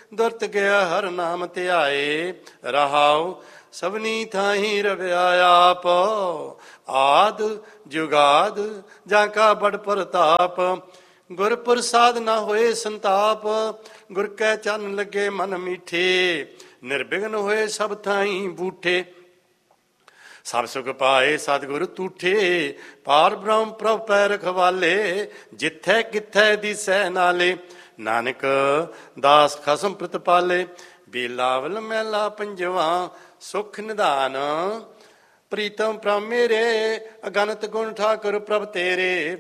ਦੁਰਤ ਗਿਆ ਹਰ ਨਾਮ ਧਿਆਏ। ਰਹਾਉ ਸਭਨੀ ਥਾਹੀਂ ਰਵਿਆ ਆਪ, ਆਦ ਜੁਗਾਦ ਜਾਂ ਕਾ ਬੜ ਪ੍ਰਤਾਪ। ਗੁਰ ਪ੍ਰਸਾਦ ਨਾ ਹੋਏ ਸੰਤਾਪ, ਗੁਰ ਕੈ ਚਰਨ ਲੱਗੇ ਮਨ ਮੀਠੇ। ਨਿਰਵਿਘਨ ਹੋਏ ਸਭ ਥਾਈਂ ਬੂਠੇ, ਸਭ ਸੁਖ ਪਾਏ ਸਤਿਗੁਰ ਤੂਠੇ। ਪਾਰ ਬ੍ਰਹਮ ਪ੍ਰਭ ਪੈ ਰਖਵਾਲੇ, ਜਿੱਥੈ ਕਿੱਥੈ ਦਿਸੈ ਨਾਲੇ। ਨਾਨਕ ਦਾਸ ਖਸਮ ਪ੍ਰਤਪਾਲੇ, ਬਿਲਾਵਲ ਮਹਿਲਾ ਪੰਜਵਾ। ਸੁਖ ਨਿਧਾਨ ਪ੍ਰੀਤਮ ਪ੍ਰਭ ਮੇਰੇ, ਅਗਨਤ ਗੁਣ ਠਾਕੁਰ ਪ੍ਰਭ ਤੇਰੇ।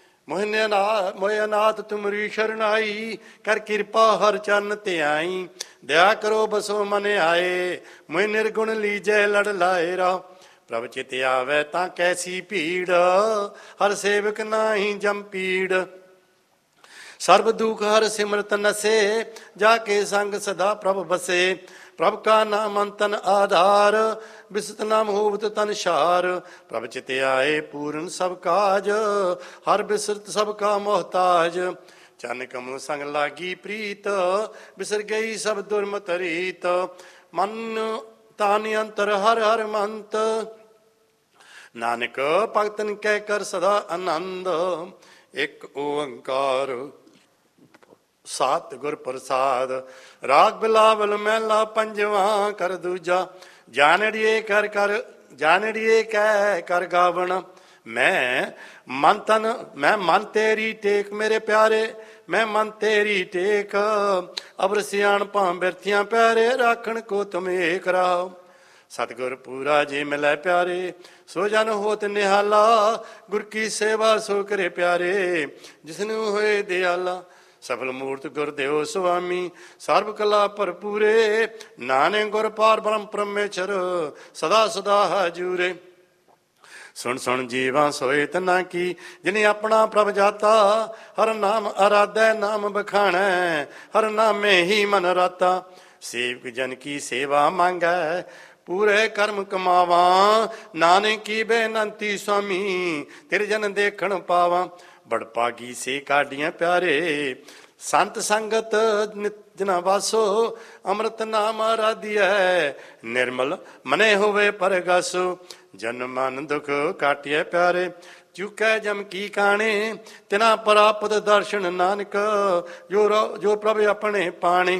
ਮੋਹਿ ਅਨਾਥ ਤੁਮਰੀ ਸ਼ਰਨਾਈ, ਕਰ ਕਿਰਪਾ ਹਰ ਚਰਨ ਧਿਆਈ। ਦਇਆ ਕਰੋ ਬਸੋ ਮਨ ਆਏ, ਮੋਹਿ ਨਿਰਗੁਣ ਲੀਜੈ ਲੜ ਲਾਏ ਰਾ। ਪ੍ਰਭ ਚਿਤ ਆਵੈ ਤਾਂ ਕੈਸੀ ਭੀੜ, ਹਰ ਸੇਵਕ ਨਾਹੀ ਜਮ ਪੀੜ। ਸਰਬ ਦੁਖ ਹਰ ਸਿਮਰਤ ਨਸੇ, ਜਾ ਕੇ ਸੰਗ ਸਦਾ ਪ੍ਰਭ ਬਸੇ। ਪ੍ਰਭ ਕਾ ਨਾਮ ਅੰਤਨ ਆਧਾਰ, ਬਿਸਤ ਨਾਮ ਹੋਵਤ ਤਨ ਸ਼ਾਰ। ਪ੍ਰਭ ਚਿਤ ਆਏ ਪੂਰਨ ਸਭ ਕਾਜ, ਹਰ ਬਿਸਰਤ ਸਭ ਕਾ ਮੋਹਤਾਜ। ਚਰਨ ਕਮਲ ਸੰਗ ਲਾਗੀ ਪ੍ਰੀਤ, ਬਿਸਰ ਗਈ ਸਭ ਦੁਰਮਤ ਰੀਤ। ਮਨ ਤਾਨ ਅੰਤਰ ਹਰ ਹਰ ਮੰਤ, ਨਾਨਕ ਭਗਤਨ ਕਹਿ ਕਰ ਸਦਾ ਆਨੰਦ। ਇੱਕ ਓੰਕਾਰ ਸਤਿਗੁਰ ਪ੍ਰਸਾਦ। ਰਾਗ ਬਿਲਾਵਲ ਮਹਿਲਾ ਪੰਜਵਾ। ਕਰ ਦੂਜਾ ਜਾਣੜੀਏ ਕਰ ਕਰ, ਜਾਣੜੀਏ ਕਹਿ ਕਰ ਗਾਵਣ। ਮੈਂ ਮਨ ਤੇਰੀ ਟੇਕ ਮੇਰੇ ਪਿਆਰੇ, ਮੈਂ ਮਨ ਤੇਰੀ ਟੇਕ। ਅਬਰ ਸਿਆਣਪਾਂ ਬਿਰਥੀਆਂ ਪਿਆਰੇ, ਰਾਖਣ ਕੋ ਤੁਮ ਏਕ ਰਾਓ। ਸਤਿਗੁਰ ਪੂਰਾ ਜੇ ਮਿਲੈ ਪਿਆਰੇ, ਸੋ ਜਨ ਹੋਤ ਨਿਹਾਲਾ। ਗੁਰ ਕੀ ਸੇਵਾ ਸੋ ਕਰੇ ਪਿਆਰੇ, ਜਿਸਨੂੰ ਹੋਏ ਦਿਆਲਾ। ਸਫਲ ਮੂਰਤ ਗੁਰਦੇਵ ਸੁਆਮੀ, ਸਰਬ ਕਲਾ ਭਰਪੂਰੇ। ਨਾਨਕ ਗੁਰ ਪਾਰ ਬ੍ਰਹਮ ਪਰਮੇਸ਼ਰ, ਸਦਾ ਸਦਾ ਹਜੂਰੇ। ਸੁਣ ਸੁਣ ਜੀਵਾਂ ਸੋਏ ਤਨਾ ਕੀ, ਜਿਨੇ ਆਪਣਾ ਪ੍ਰਭ ਜਾਤਾ। ਹਰ ਨਾਮ ਅਰਾਧੈ ਨਾਮ ਬਖਾਣੈ, ਹਰ ਨਾਮੇ ਹੀ ਮਨ ਰਾਤਾ। ਸੇਵਕ ਜਨ ਕੀ ਸੇਵਾ ਮੰਗੈ, ਪੂਰੇ ਕਰਮ ਕਮਾਵਾਂ। ਨਾਨਕ ਕੀ ਬੇਨੰਤੀ ਸੁਆਮੀ, ਤੇਰੇ ਜਨ ਦੇਖਣ ਪਾਵਾਂ। ਬੜ ਭਾਗੀ ਸੇ ਕਾਢੀਆਂ ਪਿਆਰੇ, ਸੰਤ ਸੰਗਤ ਜਿਨਾ ਵਾਸੋ। ਅੰਮ੍ਰਿਤ ਨਾਮ ਆਰਾਧਿਐ, ਨਿਰਮਲ ਮਨੇ ਹੋਵੇ ਪਰਗਾਸੋ। ਜਨ ਮਨ ਦੁਖ ਕਾਟਿਐ ਪਿਆਰੇ, ਚੁਕੈ ਜਮ ਕੀ ਕਾਣੇ। ਤਿਨਾ ਪ੍ਰਾਪਤ ਦਰਸ਼ਨ ਨਾਨਕ, ਜੋ ਪ੍ਰਭ ਆਪਣੇ ਪਾਣੇ।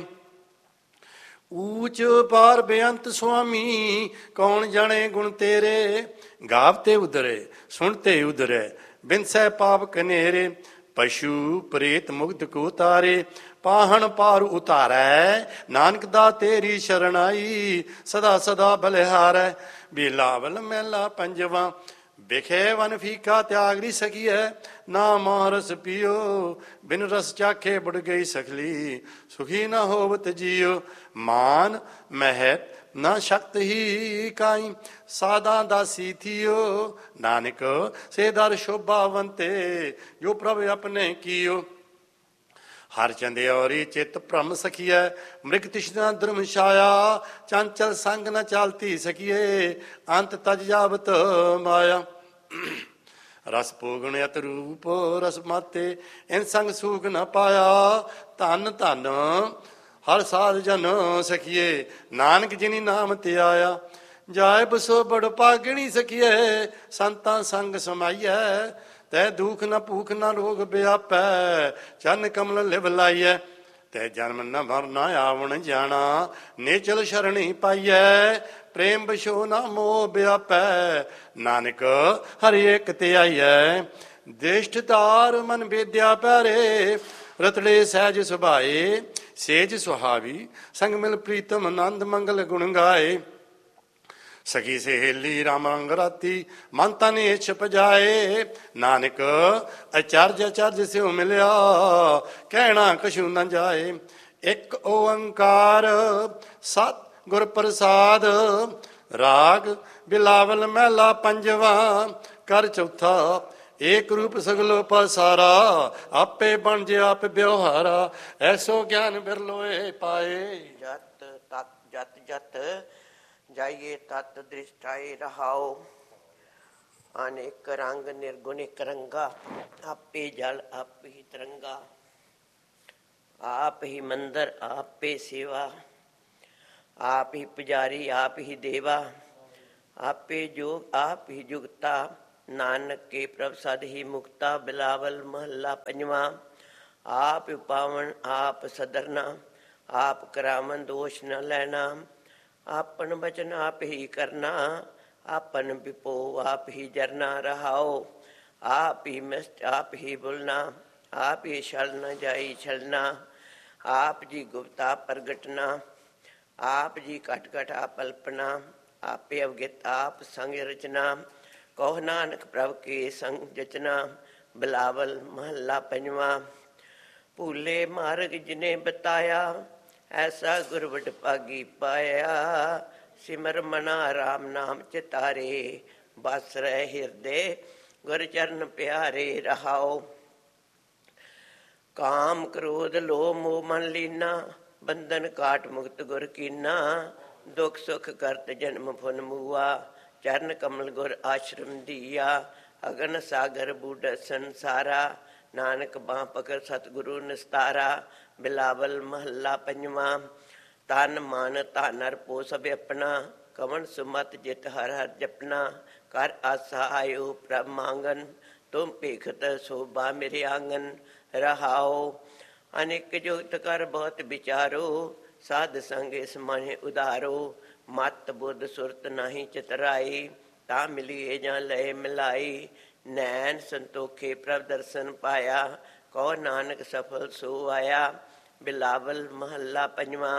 ਊਚ ਪਾਰ ਬੇਅੰਤ ਸੁਆਮੀ, ਕੌਣ ਜਾਣੇ ਗੁਣ ਤੇਰੇ। ਗਾਵਤੇ ਉਦਰੇ ਸੁਣਤੇ ਉਦਰੇ, ਬਿਨਸੈ ਪਾਪ ਕਨੇਰੇ। ਪਸ਼ੂ ਪ੍ਰੇਤ ਮੁਗਧ ਕੋ ਤਾਰੇ, ਪਾਹਣ ਪਾਰ ਉਤਾਰੈ। ਨਾਨਕ ਦਾ ਤੇਰੀ ਸ਼ਰਣਾਈ, ਸਦਾ ਸਦਾ ਬਲਿਹਾਰੈ। ਬਿਲਾਵਲ ਮਹਿਲਾ ਪੰਜਵਾ। ਵਿਖੇ ਵਨ ਫੀਕਾ ਤਿਆਗ ਨਹੀਂ ਸਕੀਐ, ਨਾ ਮਾਂ ਰਸ ਪੀਓ। ਬਿਨ ਰਸ ਚਾਖੇ ਬੁੜ ਗਈ ਸਖਲੀ, ਸੁਖੀ ਨਾ ਹੋਵਤ ਜੀਓ। ਮਾਨ ਮਹਿਤ ਨਾ ਸ਼ਕਤ ਹੀ ਕਾਈ, ਸਾਦਾ ਦਾਸੀ ਥੀਓ। ਨਾਨਕ ਸੇ ਦਰ ਸ਼ੋਭਾਵੰਤੇ, ਜੋ ਪ੍ਰਭ ਆਪਣੇ ਕੀਓ। ਹਰ ਚੰਦਿਆਰੀ ਚਿਤ ਭ੍ਰਮ ਸਖੀਐ, ਮ੍ਰਿਗ ਤਿਸ਼ਨਾ ਦੁਰਮ ਛਾਇਆ। ਚੰਚਲ ਸੰਗ ਨ ਚਾਲਤੀ ਸਕੀਏ, ਅੰਤ ਤਜ ਜਾਵਤ ਮਾਇਆ। ਰਸ ਪੋਗਣ ਅਤ ਰੂਪ ਰਸ ਮਾਤੇ, ਇਨ ਸੰਗ ਸੂਖ ਨ ਪਾਇਆ। ਧਨ ਧਨ ਹਰ ਸਾਧ ਜਨ ਸਖੀਏ, ਨਾਨਕ ਜਿਨੀ ਨਾਮ ਤੇ ਆਇਆ। ਜਾਏ ਬਸੋ ਬੜ ਭਾਗਣੀ ਸਖੀਏ, ਸੰਤਾਂ ਸੰਗ ਸਮਾਈਐ। ਤੈ ਦੁਖ ਨ ਭੂਖ ਨ ਰੋਗ ਵਿਆਪੈ, ਚਰਨ ਕਮਲ ਲਿਵ ਲਾਈਐ। ਤੈ ਜਨਮ ਨ ਮਰ ਨ ਆਵਣ ਜਾਣਾ, ਨੇਚਲ ਸ਼ਰਣੀ ਪਾਈਐ। ਪ੍ਰੇਮ ਬਿਸ਼ੋ ਨ ਮੋਹ ਵਿਆਪੈ, ਨਾਨਕ ਹਰਿ ਏਕ ਧਿਆਈਐ। ਦੇਸ਼ਟਦਾਰ ਮਨ ਵੇਦਿਆ ਪਿਆਰੇ, ਰਤੜੇ ਸਹਿਜ ਸੁਭਾਏ। ਸੇਜ ਸੁਹਾਵੀ ਸੰਗ ਮਿਲ ਪ੍ਰੀਤਮ, ਆਨੰਦ ਮੰਗਲ ਗੁਣ ਗਾਏ। ਸਖੀ ਸਹੇਲੀ ਰਾਮ ਰੰਗ ਰਾਤੀ, ਮਨ ਤਨ ਇਛ ਪਜਾਏ। ਨਾਨਕ ਅਚਰਜ ਅਚਰਜ ਸਿਉ ਮਿਲਿਆ, ਕਹਿਣਾ ਕਛੂ ਨ ਜਾਏ। ਇੱਕ ਓੰਕਾਰ ਸਤ ਗੁਰ ਪ੍ਰਸਾਦ। ਰਾਗ ਬਿਲਾਵਲ ਮਹਿਲਾ ਪੰਜਵਾ। ਕਰ ਚੌਥਾ ਏਕ ਰੂਪ ਸਗਲੋ ਪਸਾਰਾ, ਆਪੇ ਬਣ ਜੇ ਆਪ ਬਿਵਹਾਰਾ। ਐਸੋ ਗਿਆਨ ਬਿਰਲੋਏ ਪਾਏ। ਜਤ ਤਤ ਜਤ ਜਤ ਜਾਈਏ ਤਤ ਦ੍ਰਿਸ਼ਟਾਏ ਰਹਾਓ। ਅਨੇਕ ਰੰਗ ਨਿਰਗੁਣ ਇਕ ਰੰਗਾ, ਆਪੇ ਜਲ ਆਪੇ ਤਰੰਗਾ। ਆਪ ਹੀ ਮੰਦਰ ਆਪੇ ਸੇਵਾ, ਆਪ ਹੀ ਪੁਜਾਰੀ ਆਪ ਹੀ ਦੇਵਾ, ਆਪੇ ਜੋਗ ਆਪ ਹੀ ਜੁਗਤਾ, ਨਾਨਕ ਕੇ ਪ੍ਰਭ ਸਦ ਹੀ ਮੁਕਤਾ। ਬਿਲਾਵਲ ਮਹੱਲਾ ਪੰਜਵਾਂ। ਆਪ ਪਾਵਨ ਆਪ ਸਦਰਨਾ, ਆਪ ਕਰਾਵਨ ਦੋਸ਼ ਨ ਲੈਣਾ, ਆਪਨ ਬਚਨ ਆਪ ਹੀ ਕਰਨਾ, ਆਪਨ ਵਿਪੋ ਆਪ ਹੀ ਜਰਨਾ। ਰਹਾਓ ਆਪ ਹੀ ਮਿਸਟ ਆਪ ਹੀ ਬੁਲਣਾ, ਆਪ ਹੀ ਛਲ ਨ ਜਾਈ ਛਲਣਾ, ਆਪ ਜੀ ਗੁਪਤਾ ਪ੍ਰਗਟਨਾ, ਆਪ ਜੀ ਘਟ ਘਟ ਆਪ ਅਲਪਨਾ, ਆਪੇ ਅਵਗਿਤ ਆਪ ਸੰਗ ਰਚਨਾ, ਕਹੋ ਨਾਨਕ ਪ੍ਰਭ ਕੇ ਸੰਗ ਜਚਨਾ। ਬਿਲਾਵਲ ਮਹੱਲਾ ਪੰਜਵਾਂ। ਭੂਲੇ ਮਾਰਗ ਜਿਨੇ ਬਤਾਇਆ, ਐਸਾ ਗੁਰ ਵਡਭਾਗੀ ਪਾਇਆ, ਸਿਮਰ ਮਨਾ ਰਾਮ ਨਾਮ ਚਿਤਾਰੇ, ਬਸ ਰਹਿ ਹਿਰਦੇ ਗੁਰ ਚਰਨ ਪਿਆਰੇ। ਰਹਾਓ ਕਾਮ ਕ੍ਰੋਧ ਲੋਭ ਮੋਹ ਮਨ ਲੀਨਾ, ਬੰਧਨ ਕਾਟ ਮੁਕਤ ਗੁਰ ਕੀਨਾ, ਦੁਖ ਸੁਖ ਕਰਤ ਜਨਮ ਫੁਨ ਮੂਆ, ਚਰਨ ਕਮਲ ਗੁਰ ਆਸ਼ਰਮ ਦੀਆ, ਅਗਨ ਸਾਗਰ ਬੂਢ ਸੰਸਾਰਾ, ਨਾਨਕ ਬਾਹ ਪਕੜ ਸਤਿਗੁਰੂ ਨਿਸਤਾਰਾ। ਬਿਲਾਵਲ ਮਹੱਲਾ ਪੰਜਵਾਂ। ਤਨ ਮਨ ਧਨ ਪੋ ਸਭ ਆਪਣਾ, ਕਵਣ ਸੁਮਤ ਜਿਤ ਹਰ ਹਰ ਜਪਨਾ, ਕਰ ਆਸਾ ਆਇਓ ਪ੍ਰਭ ਮੰਗਨ, ਤੁਮ ਭੇਖਤ ਸੋਭਾ ਮੇਰੇ ਆਂਗਨ। ਰਹਾਓ ਅਨੇਕ ਜੁਗਤ ਕਰ ਬਹੁਤ ਵਿਚਾਰੋ, ਸਾਧ ਸੰਗ ਇਸ ਮਨ ਉਧਾਰੋ, ਮਤ ਬੁੱਧ ਸੁਰਤ ਨਹੀਂ ਚਤਰਾਈ, ਤਾਂ ਮਿਲੀਏ ਜਾਂ ਲਏ ਮਿਲਾਈ, ਨੈਣ ਸੰਤੋਖੇ ਪ੍ਰਭ ਦਰਸ਼ਨ ਪਾਇਆ, ਕਹੋ ਨਾਨਕ ਸਫਲ ਸੋ ਆਇਆ। ਬਿਲਾਵਲ ਮਹੱਲਾ ਪੰਜਵਾਂ।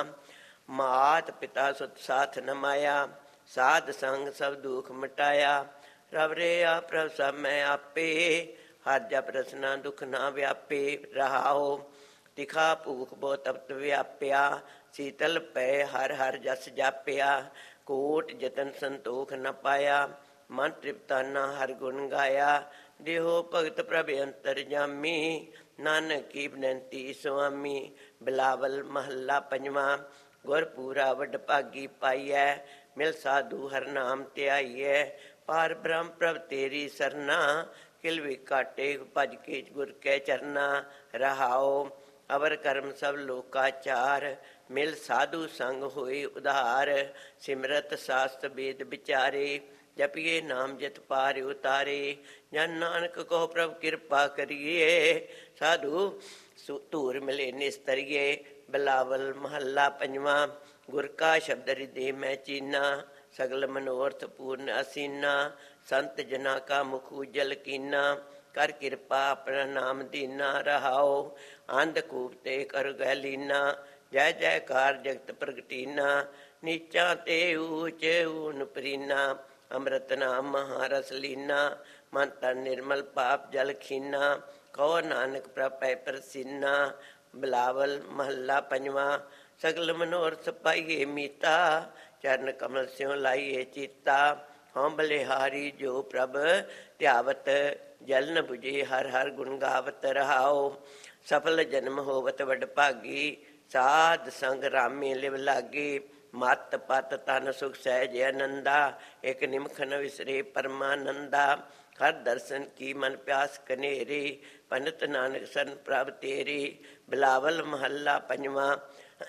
ਮਾਤ ਪਿਤਾ ਸੁਤ ਸਾਥ ਨ ਮਾਇਆ, ਸਾਧ ਸੰਗ ਸਭ ਦੁਖ ਮਿਟਾਇਆ, ਰਵ ਰੇ ਆ ਪ੍ਰਭ ਸਭ ਮੈਂ ਆਪੇ, ਹਰ ਜਪ ਰਸਨਾ ਦੁਖ ਨਾ ਵਿਆਪੇ। ਰਹਾਓ ਤਿਖਾ ਭੂਖ ਬਹੁ ਤਪਤ ਵਿਆਪਿਆ, ਸੀਤਲ ਪੈ ਹਰ ਹਰ ਜਸ ਜਾਪਿਆ, ਕੋਟ ਜਤਨ ਸੰਤੋਖ ਨ ਪਾਇਆ, ਮਨ ਤ੍ਰਿਪਤਾਨਾ ਹਰ ਗੁਣ ਗਾਇਆ, ਦੇਹੋ ਭਗਤ ਪ੍ਰਭ ਅੰਤਰ ਜਾਮੀ, ਨਾਨਕ ਕੀ ਬੇਨਤੀ ਸੁਆਮੀ। ਬਿਲਾਵਲ ਮਹੱਲਾ ਪੰਜਵਾਂ। ਗੁਰ ਪੂਰਾ ਵਡਭਾਗੀ ਪਾਈਐ, ਮਿਲ ਸਾਧੂ ਹਰ ਨਾਮ ਧਿਆਈਐ, ਪਾਰ ਬ੍ਰਹਮ ਪ੍ਰਭ ਤੇਰੀ ਸਰਨਾ, ਕਿਲ ਵੀ ਕਾਟੇ ਭਜ ਕੇ ਗੁਰ ਕੈ ਚਰਨਾ। ਰਹਾਓ ਅਵਰ ਕਰਮ ਸਭ ਲੋਕਾ ਚਾਰ, ਮਿਲ ਸਾਧੂ ਸੰਗ ਹੋਏ ਉਧਾਰ, ਸਿਮਰਤ ਸਾਸਤ ਵੇਦ ਵਿਚਾਰੇ, ਜਪੀਏ ਨਾਮ ਜਿਤ ਪਾਰ ਉਤਾਰੇ, ਜਨ ਨਾਨਕ ਕਹੋ ਪ੍ਰਭ ਕਿਰਪਾ ਕਰੀਏ, ਸਾਧੂ ਧੂਰ ਮਿਲੇ ਨਿਸਤਰੀਏ। ਬਿਲਾਵਲ ਮਹੱਲਾ ਪੰਜਵਾਂ। ਗੁਰ ਕਾ ਸ਼ਬਦ ਹਿਰਦੇ ਮੈਂ ਚੀਨਾ, ਸਗਲ ਮਨੋਰਥ ਪੂਰਨ ਅਸੀਨਾ, ਸੰਤ ਜਨਾ ਕਾ ਮੁਖ ਉਜਲ ਕੀਨਾ, ਕਰ ਕਿਰਪਾ ਆਪਣਾ ਨਾਮ ਦੀਨਾ। ਰਹਾਓ ਅੰਧ ਕੂਪ ਤੇ ਕਰ ਗੈ ਲੀਨਾ, ਜੈ ਜੈਕਾਰ ਜਗਤ ਪ੍ਰਗਟੀਨਾ, ਨੀਚਾ ਤੇ ਊਚ ਊਨ ਪਰੀਨਾ, ਅੰਮ੍ਰਿਤ ਨਾਮ ਮਹਾਰਸ ਲੀਨਾ, ਮਨ ਤਨ ਨਿਰਮਲ ਪਾਪ ਜਲ ਖੀਨਾ, ਕਹੋ ਨਾਨਕ ਪ੍ਰਭ ਪੈ ਪ੍ਰਸੀਨਾ। ਬਿਲਾਵਲ ਮਹੱਲਾ ਪੰਜਵਾਂ। ਸਗਲ ਮਨੋਰਥ ਪਾਈਏ ਮੀਤਾ, ਚਰਨ ਕਮਲ ਸਿਉ ਲਾਈਏ ਚੀਤਾ, ਹਉ ਬਲਿਹਾਰੀ ਜੋ ਪ੍ਰਭ ਧਿਆਵਤ, ਜਲ ਨ ਬੁਝੇ ਹਰ ਹਰ ਗੁਣ ਗਾਵਤ। ਰਹਾਓ ਸਫਲ ਜਨਮ ਹੋਵਤ ਵਡਭਾਗੀ, ਸਾਧ ਸੰਗ ਰਾਮੀ ਲਿਵ ਲਾਗੀ, ਮਤ ਪਤ ਤਨ ਸੁਖ ਸਹਿਜ ਆਨੰਦਾ, ਇਕ ਨਿਮਖ ਨ ਵਿਸਰੇ ਪਰਮਾਨੰਦਾ, ਹਰ ਦਰਸ਼ਨ ਕੀ ਮਨ ਪਿਆਸ ਕਨੇਰੀ, ਪੰਡਤ ਨਾਨਕ ਸਰਨ ਪ੍ਰਭ ਤੇਰੀ। ਬਿਲਾਵਲ ਮਹੱਲਾ ਪੰਜਵਾਂ।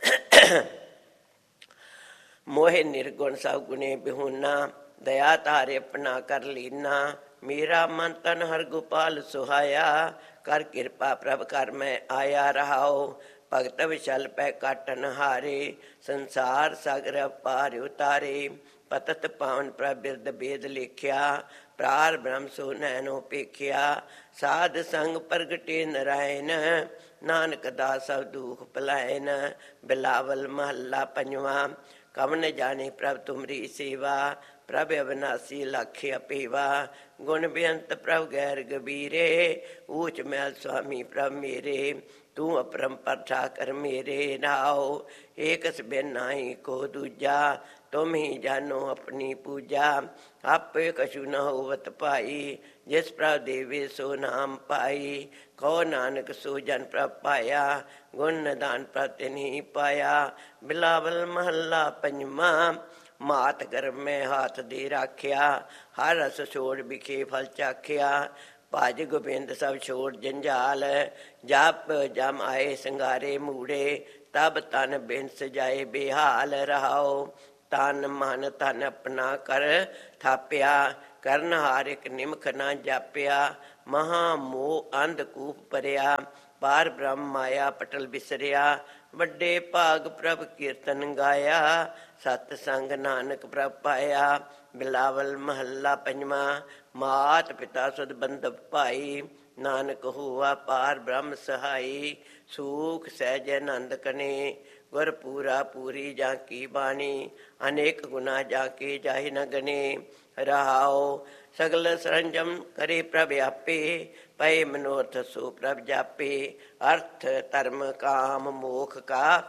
ਮੋਹਿ ਨਿਰਗੁਣ ਸਭ ਗੁਣੇ ਬਿਹੂਨਾ, ਦਇਆ ਧਾਰੇ ਆਪਣਾ ਕਰ ਲੀਨਾ, ਮੇਰਾ ਮਨ ਤਨ ਹਰ ਗੋਪਾਲ ਸੁਹਾਇਆ, ਕਰ ਕਿਰਪਾ ਪ੍ਰਭ ਕਰ ਮੈਂ ਆਇਆ। ਰਹਾਓ ਭਗਤ ਵਿਸ਼ਲ ਪੈ ਕਾਟਨ ਹਾਰੇ, ਸੰਸਾਰ ਸਾਗਰ ਪਾਰ ਉਤਾਰੇ, ਪਤਤ ਪਾਵਨ ਪ੍ਰਭ ਬਿਰਦ ਬੇਦ ਲਿਖਿਆ, ਪ੍ਰਾਰ ਬ੍ਰਹਮ ਸੋ ਨੈਣੋ ਪੇਖਿਆ, ਸਾਧ ਸੰਗ ਪ੍ਰਗਟੇ ਨਰਾਇਣ, ਨਾਨਕ ਦਾ ਸਭ ਦੁਖ ਭਲਾਇਨ। ਬਿਲਾਵਲ ਮਹੱਲਾ ਪੰਜਵਾਂ। ਕਵਨ ਜਾਣੇ ਪ੍ਰਭ ਤੁਮਰੀ ਸੇਵਾ, ਪ੍ਰਭ ਅਵਿਨਾਸੀ ਲਖ ਅਪੇਵਾ, ਗੁਣ ਬੇਅੰਤ ਪ੍ਰਭ ਗੈਰ ਗਬੀਰੇ, ਊਚ ਮੈਲ ਸੁਆਮੀ ਪ੍ਰਭ ਮੇਰੇ, ਤੂੰ ਅਪਰੰਪਰ ਠਾਕਰ ਮੇਰੇ। ਨਾਉ ਏਕਸ ਬਿਨ ਨਾਹੀ ਕੋ ਦੂਜਾ, ਤੁਮ ਹੀ ਜਾਨੋ ਆਪਣੀ ਪੂਜਾ, ਆਪੇ ਕਛੂ ਨ ਹੋਵਤ ਭਾਈ, ਜਿਸ ਪ੍ਰਭ ਦੇਵੇ ਸੋ ਨਾਮ ਪਾਈ, ਕਹੋ ਨਾਨਕ ਸੋ ਜਨ ਪ੍ਰਭ ਪਾਇਆ, ਗੁਣ ਨਿਧਾਨ ਪ੍ਰਭ ਤਿਨਿ ਪਾਇਆ। ਬਿਲਾਵਲ ਮਹੱਲਾ ਪੰਜਵਾਂ। ਮਾਤ ਗਰਭ ਮੈਂ ਹਾਥ ਦੇ ਰਾਖਿਆ, ਹਰ ਰਸ ਛੋੜ ਵਿਖੇ ਫਲ ਚਾਖਿਆ, ਭਜ ਗੋਬਿੰਦ ਸਭ ਛੋੜ ਜੰਜਾਲ। ਜਪ ਜਮ ਆਏ ਸੰਗਾਰੇ ਮੂੜੇ, ਤਬ ਤਨ ਬਿਨ ਸਜਾਏ ਬੇਹਾਲ। ਰਹਾਓ ਤਨ ਮਨ ਧਨ ਆਪਣਾ ਕਰ ਥਾਪਿਆ, ਕਰਨ ਹਾਰ ਇੱਕ ਨਿਮਖ ਨਾ ਜਾਪਿਆ। ਮਹਾ ਮੋਹ ਅੰਧ ਕੂਪ ਭਰਿਆ, ਪਾਰ ਬ੍ਰਹਮ ਮਾਇਆ ਪਟਲ ਬਿਸਰਿਆ। ਵੱਡੇ ਭਾਗ ਪ੍ਰਭ ਕੀਰਤਨ ਗਾਇਆ, ਸਤ ਸੰਗ ਨਾਨਕ ਪ੍ਰਭ ਪਾਇਆ। ਬਿਲਾਵਲ ਮਹੱਲਾ ਪੰਜਵਾਂ। ਮਾਤ ਪਿਤਾ ਸੁਧ ਬੰਧਵ ਭਾਈ, ਨਾਨਕ ਹੋਆ ਪਾਰ ਬ੍ਰਹਮ ਸਹਾਈ। ਸੂਖ ਸਹਿਜ ਆਨੰਦ ਕਨੇ, ਗੁਰ ਪੂਰਾ ਪੂਰੀ ਜਾਂ ਕੀ ਬਾਣੀ। ਅਨੇਕ ਗੁਨਾ ਜਾ ਕੇ ਜਾਹਿ ਨ ਗਨੇ। ਰਹਾਓ ਸਗਲ ਸਰੰਜਮ ਕਰੇ ਪ੍ਰਭ ਆਪੇ, ਪਏ ਮਨੋਰਥ ਸੋ ਪ੍ਰਭ ਜਾਪੇ। ਅਰਥ ਧਰਮ ਕਾਮ ਮੋਖ ਕਾ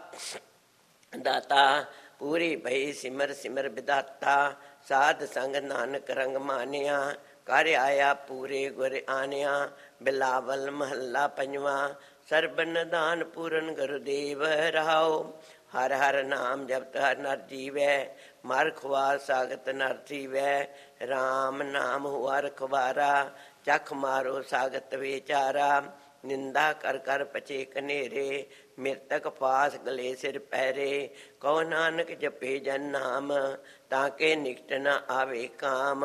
ਦਾਤਾ, ਪੂਰੀ ਭਈ ਸਿਮਰ ਸਿਮਰ ਵਿਦਾਤਾ। ਸਾਧ ਸੰਗ ਨਾਨਕ ਰੰਗ ਮਾਨਿਆ, ਕਰ ਆਇਆ ਪੂਰੇ ਗੁਰ ਆਨਿਆ। ਬਿਲਾਵਲ ਮਹੱਲਾ ਪੰਜਵਾਂ। ਸਰਬ ਨਿਧਾਨ ਪੂਰਨ ਗੁਰਦੇਵ। ਰਹਾਓ ਹਰ ਹਰ ਨਾਮ ਜਪਤ ਹਰ ਨਰ ਜੀਵੈ, ਮਰ ਖੁਆਰ ਸਾਗਤ ਨਰ ਥੀਵੈ। ਰਾਮ ਨਾਮ ਹੁਆ ਰਖਵਾਰਾ, ਚਖ ਮਾਰੋ ਸਾਗਤ ਵਿਚਾਰਾ। ਨਿੰਦਾ ਕਰ ਕਰ ਪਚੇ ਕਨੇਰੇ, ਮਿਰਤਕ ਪਾਸ ਗਲੇ ਸਿਰ ਪੈਰੇ। ਕਹੋ ਨਾਨਕ ਜਪੇ ਜਨ ਨਾਮ, ਤਾਂ ਕੇ ਨਿਕਟ ਨ ਆਵੇ ਕਾਮ।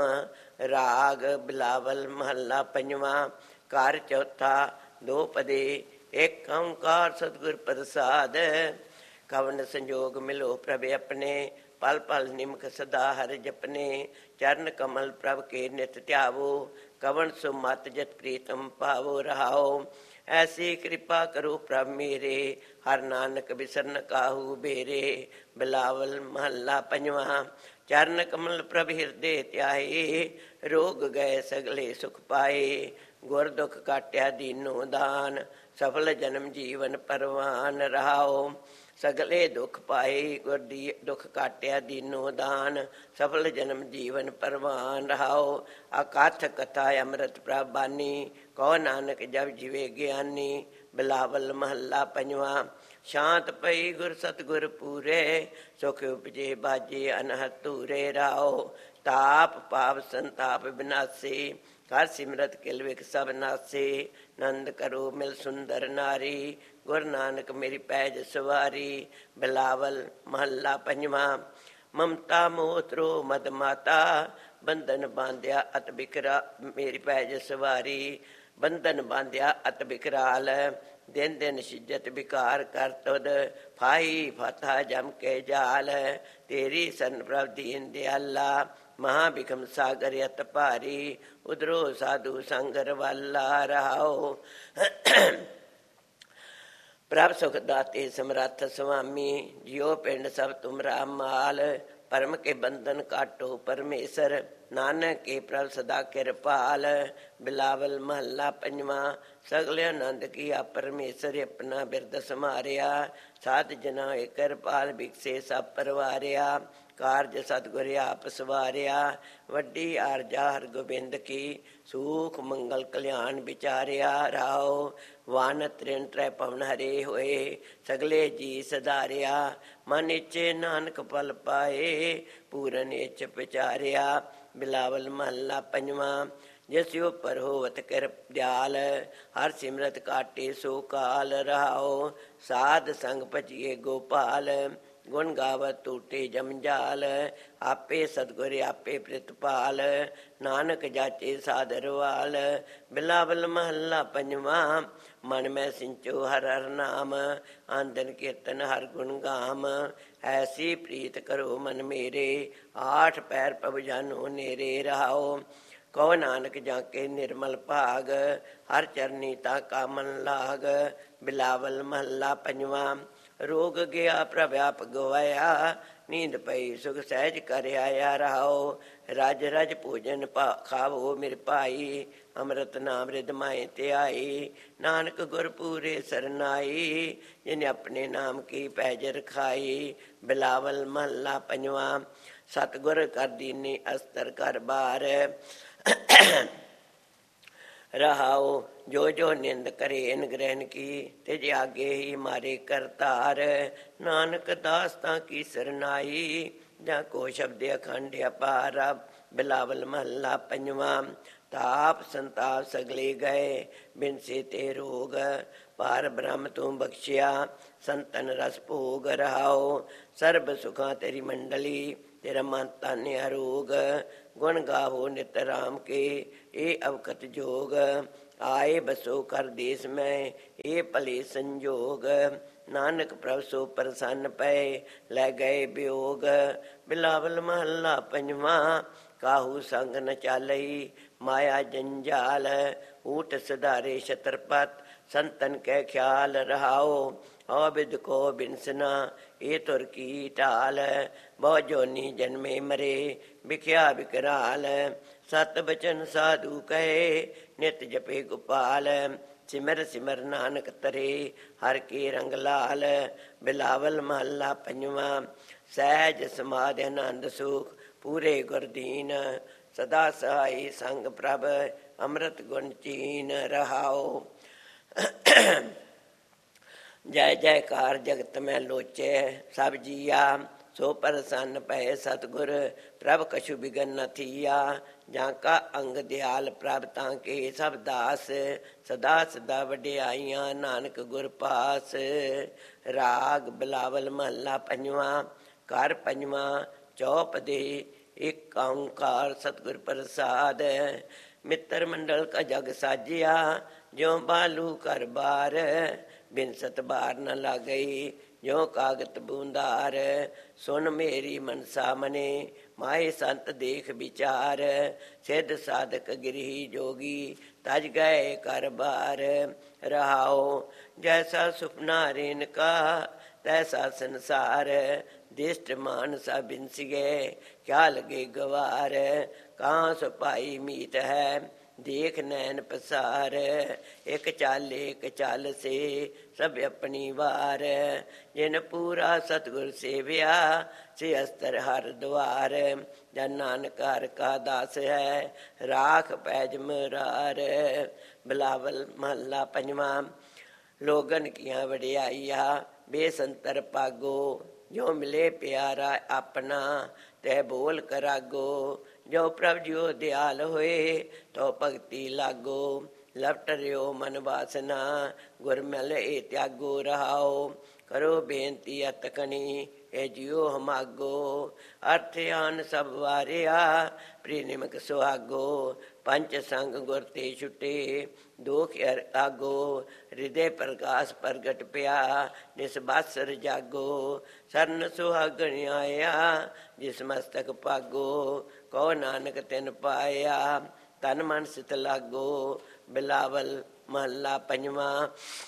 ਰਾਗ ਬਿਲਾਵਲ ਮਹੱਲਾ ਪੰਜਵਾਂ। ਘਰ ਚੌਥਾ ਦੋ ਪਦੇ, ਇੱਕ ਓਂਕਾਰ ਸਤਿਗੁਰ ਪ੍ਰਸਾਦ। ਕਵਨ ਸੰਜੋਗ ਮਿਲੋ ਪ੍ਰਭ ਆਪਣੇ, ਪਲ ਪਲ ਨਿਮਕ ਸਦਾ ਹਰਿ ਜਪਨੇ। ਚਰਨ ਕਮਲ ਪ੍ਰਭ ਕੇ ਨਿਤ ਧਿਆਵੋ, ਕਵਨ ਸੋ ਮਤ ਜਤ ਪ੍ਰੀਤਮ ਭਾਵੋ। ਰਹਾਓ ਐਸੀ ਕਿਰਪਾ ਕਰੋ ਪ੍ਰਭ ਮੇਰੇ, ਹਰ ਨਾਨਕ ਬਿਸਰਨ ਕਾਹੂ ਬੇਰੇ। ਬਿਲਾਵਲ ਮਹੱਲਾ ਪੰਜਵਾਂ। ਚਰਨ ਕਮਲ ਪ੍ਰਭ ਹਿਰਦੇ ਧਿਆਏ, ਰੋਗ ਗਏ ਸਗਲੇ ਸੁਖ ਪਾਏ। ਗੁਰ ਦੁਖ ਕਾਟਿਆ ਦੀਨੋ ਦਾਨ, ਸਫਲ ਜਨਮ ਜੀਵਨ ਪਰਵਾਨ। ਰਹਾਓ ਸਗਲੇ ਦੁਖ ਪਾਏ, ਗੁਰ ਦੀ ਦੁਖ ਕਾਟਿਆ ਦੀਨੋ ਦਾਨ, ਸਫਲ ਜਨਮ ਜੀਵਨ ਪਰਵਾਨ। ਰਹਾਓ ਅਕਥ ਕਥਾ ਅੰਮ੍ਰਿਤ ਪ੍ਰਭ ਬਾਣੀ, ਕਹੋ ਨਾਨਕ ਜਬ ਜਿਵੇ ਗਿਆਨੀ। ਬਿਲਾਵਲ ਮਹੱਲਾ ਪੰਜਵਾਂ। ਸ਼ਾਂਤ ਪਈ ਗੁਰ ਸਤਿਗੁਰ ਪੂਰੇ, ਸੁਖ ਉਪਜੇ ਬਾਜੇ ਅਨਹਦ ਧੂਰੇ। ਰਹਾਓ ਤਾਪ ਪਾਪ ਸੰਤਾਪ ਬਿਨਾਸੀ, ਕਰ ਸਿਮਰਤ ਕਿਲ ਵਿਖ ਸਭ ਨਾਸੇ। ਨੰਦ ਕਰੋ ਮਿਲ ਸੁੰਦਰ ਨਾਰੀ, ਗੁਰ ਨਾਨਕ ਮੇਰੀ ਪੈਜ ਸਵਾਰੀ। ਬਿਲਾਵਲ ਮਹੱਲਾ ਪੰਜਵਾਂ। ਮਮਤਾ ਮੋਤਰੋ ਮਦ ਮਾਤਾ, ਬੰਧਨ ਬਾਂਧਿਆ ਅਤ ਬਿਕਰਾ ਮੇਰੀ ਪੈਜ ਸਵਾਰੀ। ਬੰਧਨ ਬਾਂਧਿਆ ਅਤ ਬਿਕਰਾਲ, ਦਿਨ ਦਿਨ ਸਿੱਜਤ ਵਿਕਾਰ ਕਰ ਤੁਧ। ਫਾਈ ਫਾਥਾ ਜਮ ਕੇ ਜਾਲ, ਤੇਰੀ ਸਰਨ ਪ੍ਰਭ ਦੀਨ ਦਿਆਲਾ। ਮਹਾ ਬਿਖਮ ਸਾਗਰ ਅਤ ਭਾਰੀ, ਉਧਰੋ ਸਾਧੂ ਸੰਗਰ ਵਾਲਾ। ਰਹਾਓ ਪ੍ਰਭ ਸੁਖ ਦਾਤੇ ਸਮਰੱਥ ਸੁਆਮੀ, ਜਿਉ ਪਿੰਡ ਸਭ ਤੁਮਰਾ ਮਾਲ। ਪਰਮ ਕੇ ਬੰਧਨ ਕਾਟੋ ਪਰਮੇਸ਼ਰ, ਨਾਨਕ ਕੇ ਪ੍ਰਭ ਸਦਾ ਕਿਰਪਾਲ। ਬਿਲਾਵਲ ਮਹੱਲਾ ਪੰਜਵਾਂ। ਸਗਲੇ ਆਨੰਦ ਕੀਆ ਪਰਮੇਸ਼ਰ, ਆਪਣਾ ਬਿਰਦ ਸਮਾਰਿਆ। ਸਾਧ ਜਨਾ ਏ ਕਿਰਪਾਲ, ਬਿਕਸੇ ਸਭ ਪਰਵਾਰਿਆ। ਕਾਰਜ ਸਤਿਗੁਰ ਆਪ ਸਵਾਰਿਆ, ਵੱਡੀ ਆਰਜਾ ਹਰ ਗੋਬਿੰਦ ਕੀ। ਸੂਖ ਮੰਗਲ ਕਲਿਆਣ ਵਿਚਾਰਿਆ। ਰਾਓ ਵਨ ਤ੍ਰਿਣ ਤ੍ਰੈ ਪਵਨ ਹਰੇ ਹੋਏ, ਸਗਲੇ ਜੀ ਸਧਾਰਿਆ। ਮਨ ਇੱਛੇ ਨਾਨਕ ਫਲ ਪਾਏ, ਪੂਰਨ ਇੱਛ ਵਿਚਾਰਿਆ। ਬਿਲਾਵਲ ਮਹੱਲਾ ਪੰਜਵਾਂ। ਜਿਸ ਉਪਰ ਹੋਵਤ ਕਿਰਪ ਦਿਆਲ, ਹਰ ਸਿਮਰਤ ਕਾਟੇ ਸੋ ਕਾਲ। ਰਹਾਓ ਸਾਧ ਸੰਗ ਭਜੀਏ ਗੋਪਾਲ, ਗੁਣ ਗਾਵਤ ਟੂਟੇ ਜਮਜਾਲ। ਆਪੇ ਸਤਿਗੁਰ ਆਪੇ ਪ੍ਰਿਤਪਾਲ, ਨਾਨਕ ਜਾਚੇ ਸਾਧਰਵਾਲ। ਬਿਲਾਵਲ ਮਹੱਲਾ ਪੰਜਵਾਂ। ਮਨ ਮੈਂ ਸਿੰਚੋ ਹਰ ਹਰ ਨਾਮ, ਆਂਦਨ ਕੀਰਤਨ ਹਰ ਗੁਣ ਗਾਮ। ਐਸੀ ਪ੍ਰੀਤ ਕਰੋ ਮਨ ਮੇਰੇ, ਆਠ ਪੈਰ ਪ੍ਰਭ ਜਾਨੋ ਨੇਰੇ। ਰਹਾਓ ਕਹੋ ਨਾਨਕ ਜਾ ਕੇ ਨਿਰਮਲ ਭਾਗ, ਹਰ ਚਰਨੀ ਤਾਂ ਕਾਮਨ ਲਾਗ। ਬਿਲਾਵਲ ਮਹੱਲਾ ਪੰਜਵਾਂ। ਰੋਗ ਗਿਆ ਪ੍ਰਭ ਆਪ ਗਵਾਇਆ, ਨੀਂਦ ਪਈ ਸੁਖ ਸਹਿਜ ਕਰ ਆਇਆ। ਰਹਾਓ ਰਜ ਰਜ ਭੋਜਨ ਖਾਵੋ ਮੇਰੇ ਭਾਈ, ਅੰਮ੍ਰਿਤ ਨਾਮ ਰਿਦ ਮਾਏ ਧਿਆਈ। ਨਾਨਕ ਗੁਰ ਪੂਰੇ ਸਰਨਾਈ, ਜਿਨੇ ਆਪਣੇ ਨਾਮ ਕੀ ਪੈਜ ਰਖਾਈ। ਬਿਲਾਵਲ ਮਹੱਲਾ ਪੰਜਵਾਂ। ਸਤਿਗੁਰ ਕਰ ਦੀਨੀ ਅਸਤਰ ਕਰ ਬਾਰ, ਰਹਾਓ ਜੋ ਜੋ ਨਿੰਦ ਕਰੇ ਅਨਗ੍ਰਹਿਣ ਕੀ, ਤਿਜ ਆਗੇ ਹੀ ਮਾਰੇ ਕਰਤਾਰ। ਨਾਨਕ ਦਾਸ ਤਾਂ ਕੀ ਸਰਨਾਈ, ਜਾਂ ਕੋ ਸ਼ਬਦ ਅਖੰਡ ਅਪਾਰ। ਬਿਲਾਵਲ ਮਹੱਲਾ ਪੰਜਵਾਂ। ਤਾਪ ਸੰਤਾਪ ਸਗਲੇ ਗਏ, ਬਿਨ ਸੇ ਤੇ ਰੋਗ, ਪਾਰ ਬ੍ਰਹਮ ਤੂੰ ਬਖਸ਼ਿਆ, ਸੰਤਨ ਰਸ ਭੋਗ ਰਹਾਓ। ਸਰਬ ਸੁਖਾਂ ਤੇਰੀ ਮੰਡਲੀ, ਤੇਰਾ ਮਨ ਤਨ ਅਰੋਗ, ਗੁਣ ਗਾਵੋ ਨਿਤ ਰਾਮ ਕੇ, ਇਹ ਅਵਕਤ ਜੋਗ। ਆਏ ਬਸੋ ਕਰ ਦੇਸ ਮੈਂ, ਇਹ ਭਲੇ ਸੰਜੋਗ, ਨਾਨਕ ਪ੍ਰਭ ਸੋ ਪ੍ਰਸੰਨ ਪਏ, ਲੈ ਗਏ ਵਿਯੋਗ। ਬਿਲਾਵਲ ਮਹੱਲਾ ਪੰਜਵਾਂ। ਕਾਹੂ ਸੰਗ ਨ ਚਾਲਈ, ਮਾਇਆ ਜੰਜਾਲ, ਊਟ ਸੁਧਾਰੇ ਛਤਰਪਤ, ਸੰਤਨ ਕੈ ਖਿਆਲ ਰਹਾਓ। ਹਉ ਬਿਦ ਕੋ ਬਿਨਸਨਾ, ਇਹ ਤੁਰ ਕੀ ਢਾਲ, ਬਹੁ ਜੋਨੀ ਜਨਮੇ ਮਰੇ, ਵਿਖਿਆ ਵਿਕਰਾਲ। ਸਤ ਬਚਨ ਸਾਧੂ ਕਹੇ, ਨਿਤ ਜਪੇ ਗੋਪਾਲ, ਸਿਮਰ ਸਿਮਰ ਨਾਨਕ ਤਰੇ, ਹਰ ਕੇ ਰੰਗ ਲਾਲ। ਬਿਲਾਵਲ ਮਹੱਲਾ ਪੰਜਵਾਂ। ਸਹਿਜ ਸਮਾਧ ਆਨੰਦ ਸੁਖ, ਪੂਰੇ ਗੁਰਦੀਨ, ਸਦਾ ਸਹਾਈ ਸੰਗ ਪ੍ਰਭ, ਅੰਮ੍ਰਿਤ ਗੁਣ ਚੀਨ ਰਹਾਓ। ਜੈ ਜੈਕਾਰ ਜਗਤ ਮੈਂ ਲੋਚੈ, ਸਭ ਜੀਆ ਸੋ ਪ੍ਰਸੰਨ ਪਏ ਸਤਿਗੁਰ, ਪ੍ਰਭ ਕਛੁ ਬਿਗਨ ਨ ਥੀਆ। ਜਾਂ ਕਾ ਅੰਗ ਦਿਆਲ ਪ੍ਰਭ ਤਾਂ ਕੇ ਸਭ ਦਾਸ, ਸਦਾ ਸਦਾ ਵਡਿਆਈਆਂ ਨਾਨਕ ਗੁਰ ਪਾਸ। ਰਾਗ ਬਿਲਾਵਲ ਮਹੱਲਾ ਪੰਜਵਾਂ। ਘਰ ਪੰਜਵਾਂ ਚੌਪ ਦੇ, ਇੱਕ ਓਂਕਾਰ ਸਤਿਗੁਰ ਪ੍ਰਸਾਦ। ਮਿੱਤਰ ਮੰਡਲ ਕਾ ਜਗ ਸਾਜਿਆ, ਜਿਉ ਬਾਲੂ ਘਰ ਬਾਰ, ਬਿਨ ਸਤ ਬਾਰ ਨ ਲਾਗਈ, ਜਿਉ ਕਾਗਤ ਬੂੰਦਾਰ। ਸੁਨ ਮੇਰੀ ਮਨਸਾ ਮਨੇ, ਮਾਏ ਸੰਤ ਦੇਖ ਵਿਚਾਰ, ਸਿੱਧ ਸਾਧਕ ਗਿਰਹੀ ਜੋਗੀ, ਤਜ ਗਏ ਘਰ ਬਾਰ ਰਹਾਓ। ਜੈਸਾ ਸੁਪਨਾ ਰੇਨ ਕਾ, ਤੈਸਾ ਸੰਸਾਰ, ਦਿਸ਼ਟ ਮਾਨਸਾ ਬਿਨਸਿਏ, ਕਿਆ ਲਗੇ ਗਵਾਰ। ਕਾਂ ਸੁਪਾਈ ਮੀਤ ਹੈ, ਦੇਖ ਨੈਣ ਪਸਾਰ, ਇੱਕ ਚਾਲ ਇੱਕ ਚਾਲ ਸੇ, ਸਭ ਆਪਣੀ ਵਾਰ। ਜਿਨ ਪੂਰਾ ਸਤਿਗੁਰ ਸੇਵਿਆ, ਸੇ ਅਸਤਰ ਹਰ ਦੁਆਰ। ਜਨ ਨਾਨਕ ਹਰਿ ਕਾ ਦਾਸ ਹੈ, ਰਾਖ ਪੈਜ ਮੁਰਾਰ। ਬਿਲਾਵਲ ਮਹੱਲਾ ਪੰਜਵਾਂ। ਲੋਗਨ ਕੀਆਂ ਵਡਿਆਈਆ, ਬੇਸੰਤਰ ਪਾਗੋ, ਜੋ ਮਿਲੇ ਪਿਆਰਾ ਆਪਣਾ, ਤੈ ਬੋਲ ਕਰਾਗੋ। ਜੋ ਪ੍ਰਭ ਜਿਉ ਦਿਆਲ ਹੋਏ, ਤੋ ਭਗਤੀ ਲਾਗੋ। ਲਪਟ ਰਿਓ ਮਨ ਵਾਸਨਾ, ਗੁਰ ਮਿਲ ਏ ਤਿਆਗੋ ਰਹਾਓ। ਕਰੋ ਬੇਨਤੀ ਅਤਕਣੀ, ਇਹ ਜਿਉ ਹਮਾਗੋ। ਅਰਥ ਆਨ ਸਭ ਵਾਰਿਆ, ਪ੍ਰਿਯ ਨਿਮਕ ਸੁਹਾਗੋ। ਪੰਚ ਸੰਗ ਗੁਰ ਤੇ ਛੁਟੇ, ਦੋਖ ਹਰਿ ਆਗੋ। ਹਿਰਦੇ ਪ੍ਰਕਾਸ਼ ਪ੍ਰਗਟ ਪਿਆ, ਨਿਸ ਬਾਸਰ ਜਾਗੋ। ਸਰਨ ਸੁਹਾਗਣ ਆਇਆ, ਜਿਸ ਮਸਤਕ ਭਾਗੋ। ਕਹੋ ਨਾਨਕ ਤਿਨ ਪਾਇਆ, ਤਨ ਮਨ ਸਿਤ ਲਾਗੋ। ਬਿਲਾਵਲ ਮਹੱਲਾ ਪੰਜਵਾਂ।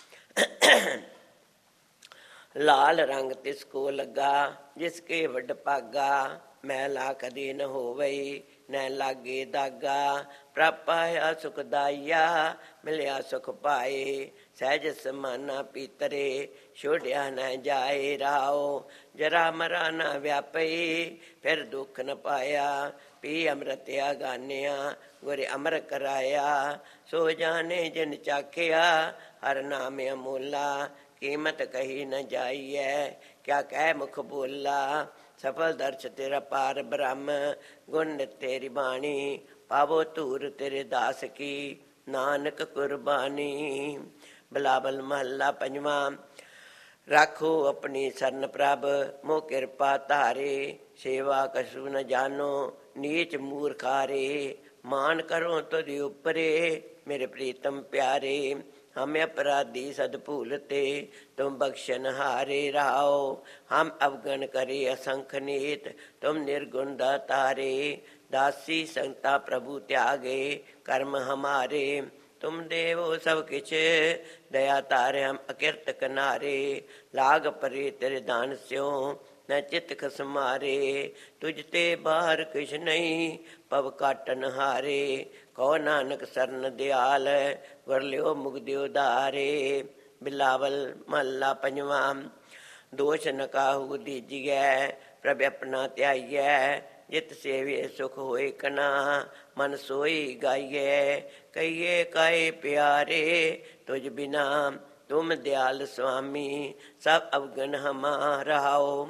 ਲਾਲ ਰੰਗ ਤਿਸ ਕੋ ਲੱਗਾ, ਜਿਸ ਕੇ ਵੱਡ ਭਾਗਾ। ਮੈਲਾ ਕਦੇ ਨ ਹੋਵਈ, ਨੈ ਲਾਗੇ ਦਾਗਾ। ਪ੍ਰਭ ਪਾਇਆ ਸੁਖ ਦਾਈਆ, ਮਿਲਿਆ ਸੁਖ ਪਾਏ। ਸਹਿਜ ਸਮਾਨਾ ਪੀਤਰੇ, ਛੋੜਿਆ ਨ ਜਾਏ ਰਾਓ। ਜਰਾ ਮਰਾ ਨ ਵਿਆਪਈ, ਫਿਰ ਦੁੱਖ ਨ ਪਾਇਆ। ਪੀ ਅੰਮ੍ਰਿਤ ਆਗਾਨਿਆ, ਗੁਰ ਅਮਰ ਕਰਾਇਆ। ਸੋ ਜਾਣੇ ਜਿਨ ਚਾਖਿਆ, ਹਰ ਨਾਮ ਅਮੋਲਾ। ਕੀਮਤ ਕਹੀ ਨ ਜਾਈਐ, ਕਿਆ ਕਹਿ ਮੁਖ ਬੋਲਾ। ਸਫਲ ਦਰਸ਼ ਤੇਰਾ ਪਾਰ ਬ੍ਰਹਮ, ਗੁਣ ਨਿਤ ਤੇਰੀ ਬਾਣੀ। ਪਾਵੋ ਧੂਰ ਤੇਰੇ ਦਾਸ ਕੀ, ਨਾਨਕ ਕੁਰਬਾਨੀ। ਬਿਲਾਵਲ ਮਹੱਲਾ ਪੰਜਵਾਂ। ਰਾਖੋ ਆਪਣੀ ਸਰਨ ਪ੍ਰਭ, ਮੋਹ ਕਿਰਪਾ ਧਾਰੇ। ਸੇਵਾ ਕਛੂ ਨ ਜਾਨੋ, ਨੀਚ ਮੂਰਖਾਰੇ। ਮਾਨ ਕਰੋ ਤੁਧ ਉਪਰੇ, ਮੇਰੇ ਪ੍ਰੀਤਮ ਪਿਆਰੇ। ਹਮ ਅਪਰਾਧੀ ਸਦ ਭੂਲਤੇ, ਤੁਮ ਬਖਸ਼ਨ ਹਾਰੇ ਰਹਾਓ। ਹਮ ਅਵਗਣ ਕਰੇ ਅਸੰਖ ਨੀਤ, ਤੁਮ ਨਿਰਗੁਣ ਦਾਤਾਰੇ। ਦਾਸੀ ਸੰਗਤਾ ਪ੍ਰਭੂ ਤਿਆਗੇ, ਕਰਮ ਹਮਾਰੇ। ਤੁਮ ਦੇਵੋ ਸਭ ਕਿਛ, ਦਇਆ ਤਾਰੇ ਹਮ ਅਕਿਰਤ ਕਨਾਰੇ। ਲਾਗ ਪਰੇ ਤੇਰੇ ਦਾਨ ਸਿਉ, ਨ ਚਿਤ ਖਸਮਾਰੇ। ਤੁਝ ਤੇ ਬਾਹਰ ਕਿਛ ਨਹੀਂ, ਪਵ ਕਾਟਨ ਹਾਰੇ। ਕਹੋ ਨਾਨਕ ਸਰਨ ਦਿਆਲ, ਗੁਰ ਲਿਓ ਮੁਗਦਿ ਉਧਾਰੇ। ਬਿਲਾਵਲ ਮਹੱਲਾ ਪੰਜਵਾਂ। ਦੋਸ਼ ਨ ਕਾਹੂ ਦੀਜੀਐ, ਪ੍ਰਭ ਆਪਣਾ ਧਿਆਈਐ। ਜਿਤ ਸੇਵਿਐ ਸੁਖ ਹੋਏ ਕਨਾ, ਮਨ ਸੋਈ ਗਾਈਐ। ਕਹੀਏ ਕਾਏ ਪਿਆਰੇ, ਤੁਝ ਬਿਨਾ ਤੁਮ ਦਿਆਲ ਸੁਆਮੀ। ਸਭ ਅਵਗਣ ਹਮਾ ਰਹਾਓ।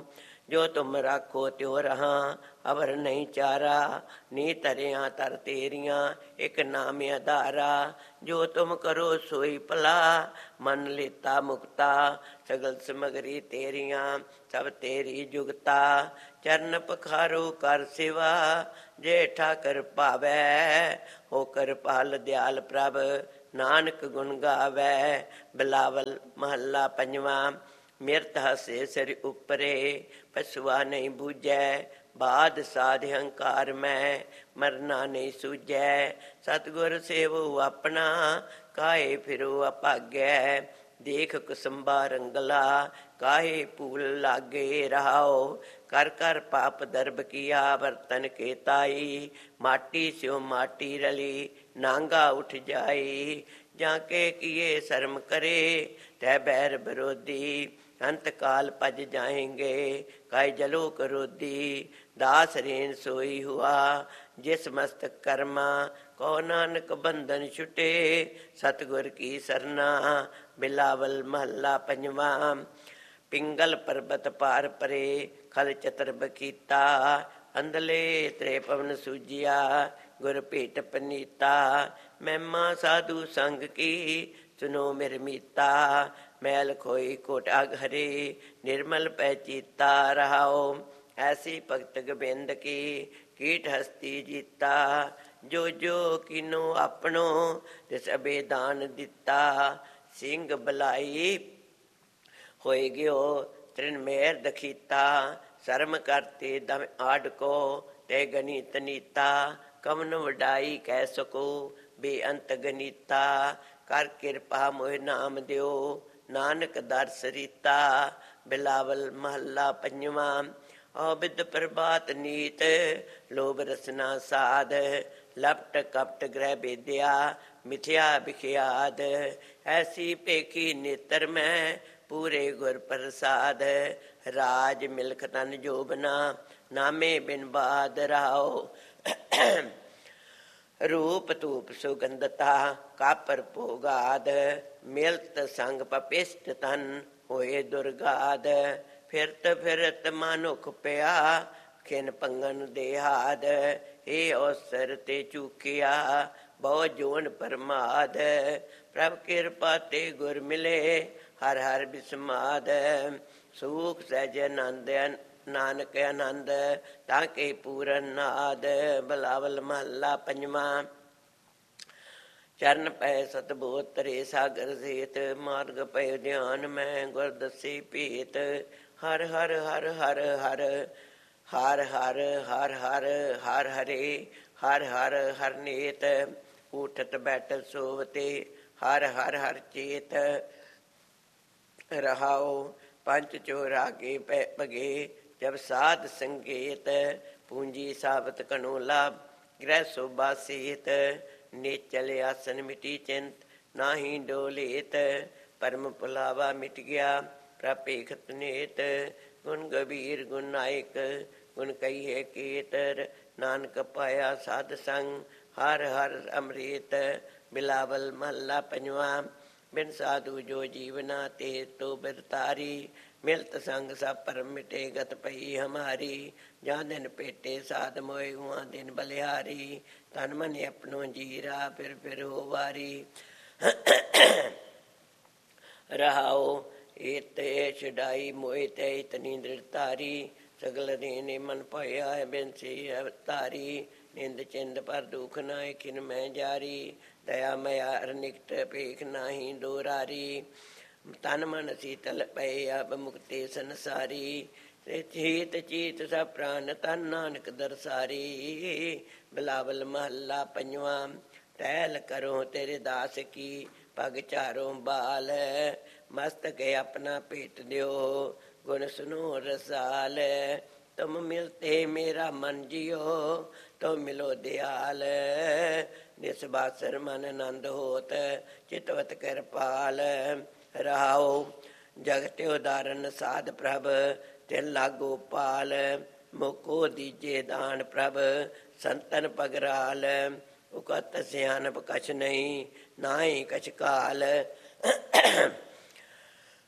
ਜੋ ਤੁਮ ਰਾਖੋ ਤਿਉ ਰਹਾ, ਅਵਰ ਨਹੀਂ ਚਾਰਾ। ਨੀ ਤਰਿਆ ਤਰ ਤੇਰੀਆਂ, ਇੱਕ ਨਾਮ ਆਧਾਰਾ। ਜੋ ਤੁਮ ਕਰੋ ਸੋਈ ਭਲਾ, ਮਨ ਲੀਤਾ ਮੁਕਤਾ। ਸਗਲ ਸਮਗਰੀ ਤੇਰੀਆਂ, ਸਭ ਤੇਰੀ ਜੁਗਤਾ। ਚਰਨ ਪਖਾਰੋ ਕਰ ਸੇਵਾ, ਜੇ ਠਾਕਰ ਭਾਵੈ। ਹੋਕਰ ਪਾਲ ਦਿਆਲ ਪ੍ਰਭ, ਨਾਨਕ ਗੁਣ ਗਾਵੈ। ਬਿਲਾਵਲ ਮਹੱਲਾ ਪੰਜਵਾਂ। ਮਿਰਤ ਹਸੇ ਸਿਰ ਉਪਰੇ, ਪਸੁਆ ਨਹੀਂ ਬੂਝੈ। ਬਾਦ ਸਾਧ ਹੰਕਾਰ ਮੈਂ, ਮਰਨਾ ਨਹੀਂ ਸੂਝੈ। ਸਤਿਗੁਰ ਸੇਵੋ ਆਪਣਾ, ਕਾਹੇ ਫਿਰੋ ਅਭਾਗੈ। ਦੇਖ ਕੁਸੰਬਾ ਰੰਗਲਾ, ਕਾਹੇ ਭੂਲ ਲਾਗੇ। ਰਹਾਓ ਕਰ ਕਰ ਪਾਪ ਦਰਬ ਕੀਆ, ਬਰਤਨ ਕੇ ਤਾਈ। ਮਾਟੀ ਸਿਓ ਮਾਟੀ ਰਲੀ, ਨਾਂਗਾ ਉੱਠ ਜਾਈ। ਜਾਂ ਕੇ ਕੀਏ ਸ਼ਰਮ ਕਰੇ, ਤੈ ਬੈਰ ਵਿਰੋਧੀ। ਅੰਤ ਕਾਲ ਭਜ ਜਾਏਂਗੇ, ਕਾਇ ਜਲੋ ਕਰੋਧੀ। ਦਾਸ ਰੇਨ ਸੋਈ ਹੁਆ, ਜਿਸ ਮਸਤਕ ਕਰਮਾ। ਕਹੋ ਨਾਨਕ ਬੰਧਨ ਛੁਟੇ, ਸਤਿਗੁਰ ਕੀ ਸਰਨਾ। ਬਿਲਾਵਲ ਮਹੱਲਾ ਪੰਜਵਾਂ। ਪਿੰਗਲ ਪਰਬਤ ਪਾਰ ਪਰੇ, ਖਲ ਚਤਰ ਬਕੀਤਾ। ਅੰਧਲੇ ਤ੍ਰੇ ਪਵਨ ਸੂਜਿਆ, ਗੁਰ ਭੇਟ ਪਨੀਤਾ। ਮਹਿਮਾ ਸਾਧੂ ਸੰਗ ਕੀ, ਸੁਨੋ ਮੇਰ ਮੀਤਾ। ਮੈਲ ਖੋਈ ਕੋਟ ਅਗ ਹਰੇ, ਨਿਰਮਲ ਪੈ ਚੀਤਾ। ਰਹਾਓ ਐਸੀ ਭਗਤ ਗੋਬਿੰਦ ਕੀ, ਕੀਟ ਹਸਤੀ ਜੀਤਾ। ਜੋ ਜੋ ਕੀਨੋ ਆਪਣੋ, ਤਿਸ ਅਬੇ ਦਾਨ ਦਿੱਤਾ। ਸਿੰਘ ਬਲਾਈ ਹੋਏ ਗਿਓ, ਤ੍ਰਿਨ ਮੇਰ ਦਖੀਤਾ। ਸ਼ਰਮ ਕਰਤੇ ਦਮ ਆਡਕੋ, ਤੇ ਗਣਿਤ ਨੀਤਾ। ਕਵਨ ਵਡਾਈ ਕਹਿ ਸਕੋ, ਬੇਅੰਤ ਗਣੀਤਾ। ਕਰ ਕਿਰਪਾ ਮੋਹਿ ਨਾਮ ਦਿਓ, ਨਾਨਕ ਦਰਸ ਰੀਤਾ। ਬਿਲਾਵਲ ਮਹੱਲਾ ਪੰਜਵਾਂ। ਅਬਿਦ ਪ੍ਰਭਾਤ ਨੀਤ, ਲੋਭ ਰਸਨਾ ਸਾਧ। ਲਪਟ ਕਪਟ ਗ੍ਰਹਿ ਬੇਦਿਆ, ਮਿਥਿਆ ਬਿਖਿਆਦ। ਐਸੀ ਭੇਖੀ ਨੇਤਰ ਮੈਂ, ਪੂਰੇ ਗੁਰ ਪ੍ਰਸਾਦ। ਰਾਜ ਮਿਲਖ ਤਨ ਜੋਬਨਾ, ਨਾਮੇ ਬਿਨ ਬਾਦ। ਰਾਓ ਰੂਪ ਧੂਪ ਸੁਗੰਧਤਾ, ਕਾਪਰ ਭੋਗਾਦ। ਮਿਲਤ ਸੰਗ ਪਪਿਸ਼ਟ ਤਨ, ਹੋਏ ਦੁਰਗਾਦ। ਫਿਰਤ ਫਿਰਤ ਮਨੁਖ ਪਿਆ, ਖਿਨ ਪੰਗਨ ਦੇਹਾਦ। ਇਹ ਅਵਸਰ ਤੇ ਚੂਕਿਆ, ਬਹੁ ਜੋਨ ਪਰਮਾਦ। ਪ੍ਰਭ ਕਿਰਪਾ ਤੇ ਗੁਰ ਮਿਲੇ, ਹਰ ਹਰ ਬਿਸਮਾਦ। ਸੂਖ ਸਹਿਜ ਆਨੰਦ, ਨਾਨਕ ਆਨੰਦ, ਤਾਂ ਕੇ ਪੂਰਨ ਨਾਦ। ਬਿਲਾਵਲ ਮਹੱਲਾ ਪੰਜਵਾਂ। ਚਰਨ ਪੈ ਸਤਿਬੋਧ ਤਰੇ ਸਾਗਰ ਸੇਤ। ਮਾਰਗ ਪਏ ਧਿਆਨ ਮੈਂ, ਗੁਰ ਦੱਸੇ ਭੇਤ। ਹਰ ਹਰ ਹਰ ਹਰ ਹਰ, ਹਰ ਹਰ ਹਰ ਹਰ ਹਰ ਹਰੇ। ਹਰ ਹਰ ਹਰ ਨੇਤ, ਉਠਤ ਬੈਠਤ ਸੋਵਤੇ। ਹਰ ਹਰ ਹਰ ਚੇਤ। ਰਹਾਓ ਪੰਚ ਚੋਰਾਗੇ ਪੈ ਭਗੇ, ਜਬ ਸਾਧ ਸੰਗੇਤ। ਪੂੰਜੀ ਸਾਬਤ ਕਨੋ ਲਾਭ, ਗ੍ਰਹਿ ਸੋਭਾ ਸੇਤ। ਨੇਚਲ ਆਸਨ ਮਿਟੀ ਚਿੰਤ, ਨਾਹੀ ਡੋਲੇਤ। ਪਰਮ ਪੁਲਾਵਾ ਮਿਟ ਗਿਆ, ਪ੍ਰਭ ਭੇਖਤ ਨੇਤ। ਗੁਣ ਗੰਭੀਰ ਗੁਣ ਨਾਇਕ, ਗੁਣ ਕਹੀਏ ਕੇਤਰ। ਨਾਨਕ ਪਾਇਆ ਸਾਧ ਸੰਗ, ਹਰ ਹਰ ਅੰਮ੍ਰਿਤ। ਬਿਲਾਵਲ ਮਹੱਲਾ ਪੰਜਵਾਂ। ਬਿਨ ਸਾਧੂ ਜੋ ਜੀਵਨਾ, ਤੇ ਤੋ ਬਿਰਤਾਰੀ। ਮਿਲਤ ਸੰਗ ਸਭ ਪਰਮ ਮਿਟੇ, ਗਤ ਪਈ ਹਮਾਰੀ। ਜਾਂ ਦਿਨ ਭੇਟੇ ਸਾਧ ਮੋਏ, ਉਹਾਂ ਦਿਨ ਬਲਿਹਾਰੀ। ਤਨ ਮਨ ਆਪਣੋ ਜੀਰਾ, ਫਿਰ ਹੋ ਵਾਰੀ। ਰਹਾਓ ਏਤੇ ਛਡਾਈ ਮੋਏ, ਤੇ ਇਤਨੀ ਦ੍ਰਿੜਤਾਰੀ। ਸਗਲ ਦੇਨੇ ਮਨ ਭਇਆ, ਬਿਨਸੀ ਅਵਤਾਰੀ। ਨਿੰਦ ਚਿੰਦ ਪਰ ਦੁਖ ਨਾਇ, ਖਿਨ ਮੈਂ ਜਾਰੀ। ਦਇਆ ਮਇਆ ਅਰਨਿਕਟ, ਭੇਖ ਨਾਹੀ ਦੋਰਾਰੀ। ਤਨ ਮਨ ਸੀਤਲ ਪਏ, ਅਬ ਮੁਕਤੇ ਸੰਸਾਰੀ। ਚੀਤ ਚੀਤ ਸਭ ਪ੍ਰਾਨ ਤਨ, ਨਾਨਕ ਦਰਸਾਰੀ। ਬਿਲਾਵਲ ਮਹੱਲਾ ਪੰਜਵਾਂ। ਟਹਿਲ ਕਰੋ ਤੇਰੇ ਦਾਸ ਕੀ, ਪਗ ਚਾਰੋਂ ਬਾਲ। ਮਸਤਕ ਆਪਣਾ ਭੇਟ ਦਿਓ, ਗੁਣ ਸੁਨੋ ਰਸਾਲ। ਤੁਮ ਮਿਲਤੇ ਮੇਰਾ ਮਨ ਜਿਓ, ਤੁਮ ਮਿਲੋ ਦਿਆਲ। ਨਿਸਬਾਸਰ ਮਨ ਆਨੰਦ ਹੋਤ, ਚਿਤਵਤ ਕਿਰਪਾਲ। ਰਹਾਓ ਜਗਤ ਉਦਾਰਨ ਸਾਧ ਪ੍ਰਭ, ਤਿਲ ਲਾਗੋ ਪਾਲ। ਮੁਕੋ ਦੀਜੇ ਦਾਨ ਪ੍ਰਭ, ਸੰਤਨ ਪਗਰਾਲ। ਉਕਤ ਸਿਆਣਪ ਕਛ ਨਹੀਂ, ਨਾਹੀ ਕਛ ਕਾਲ।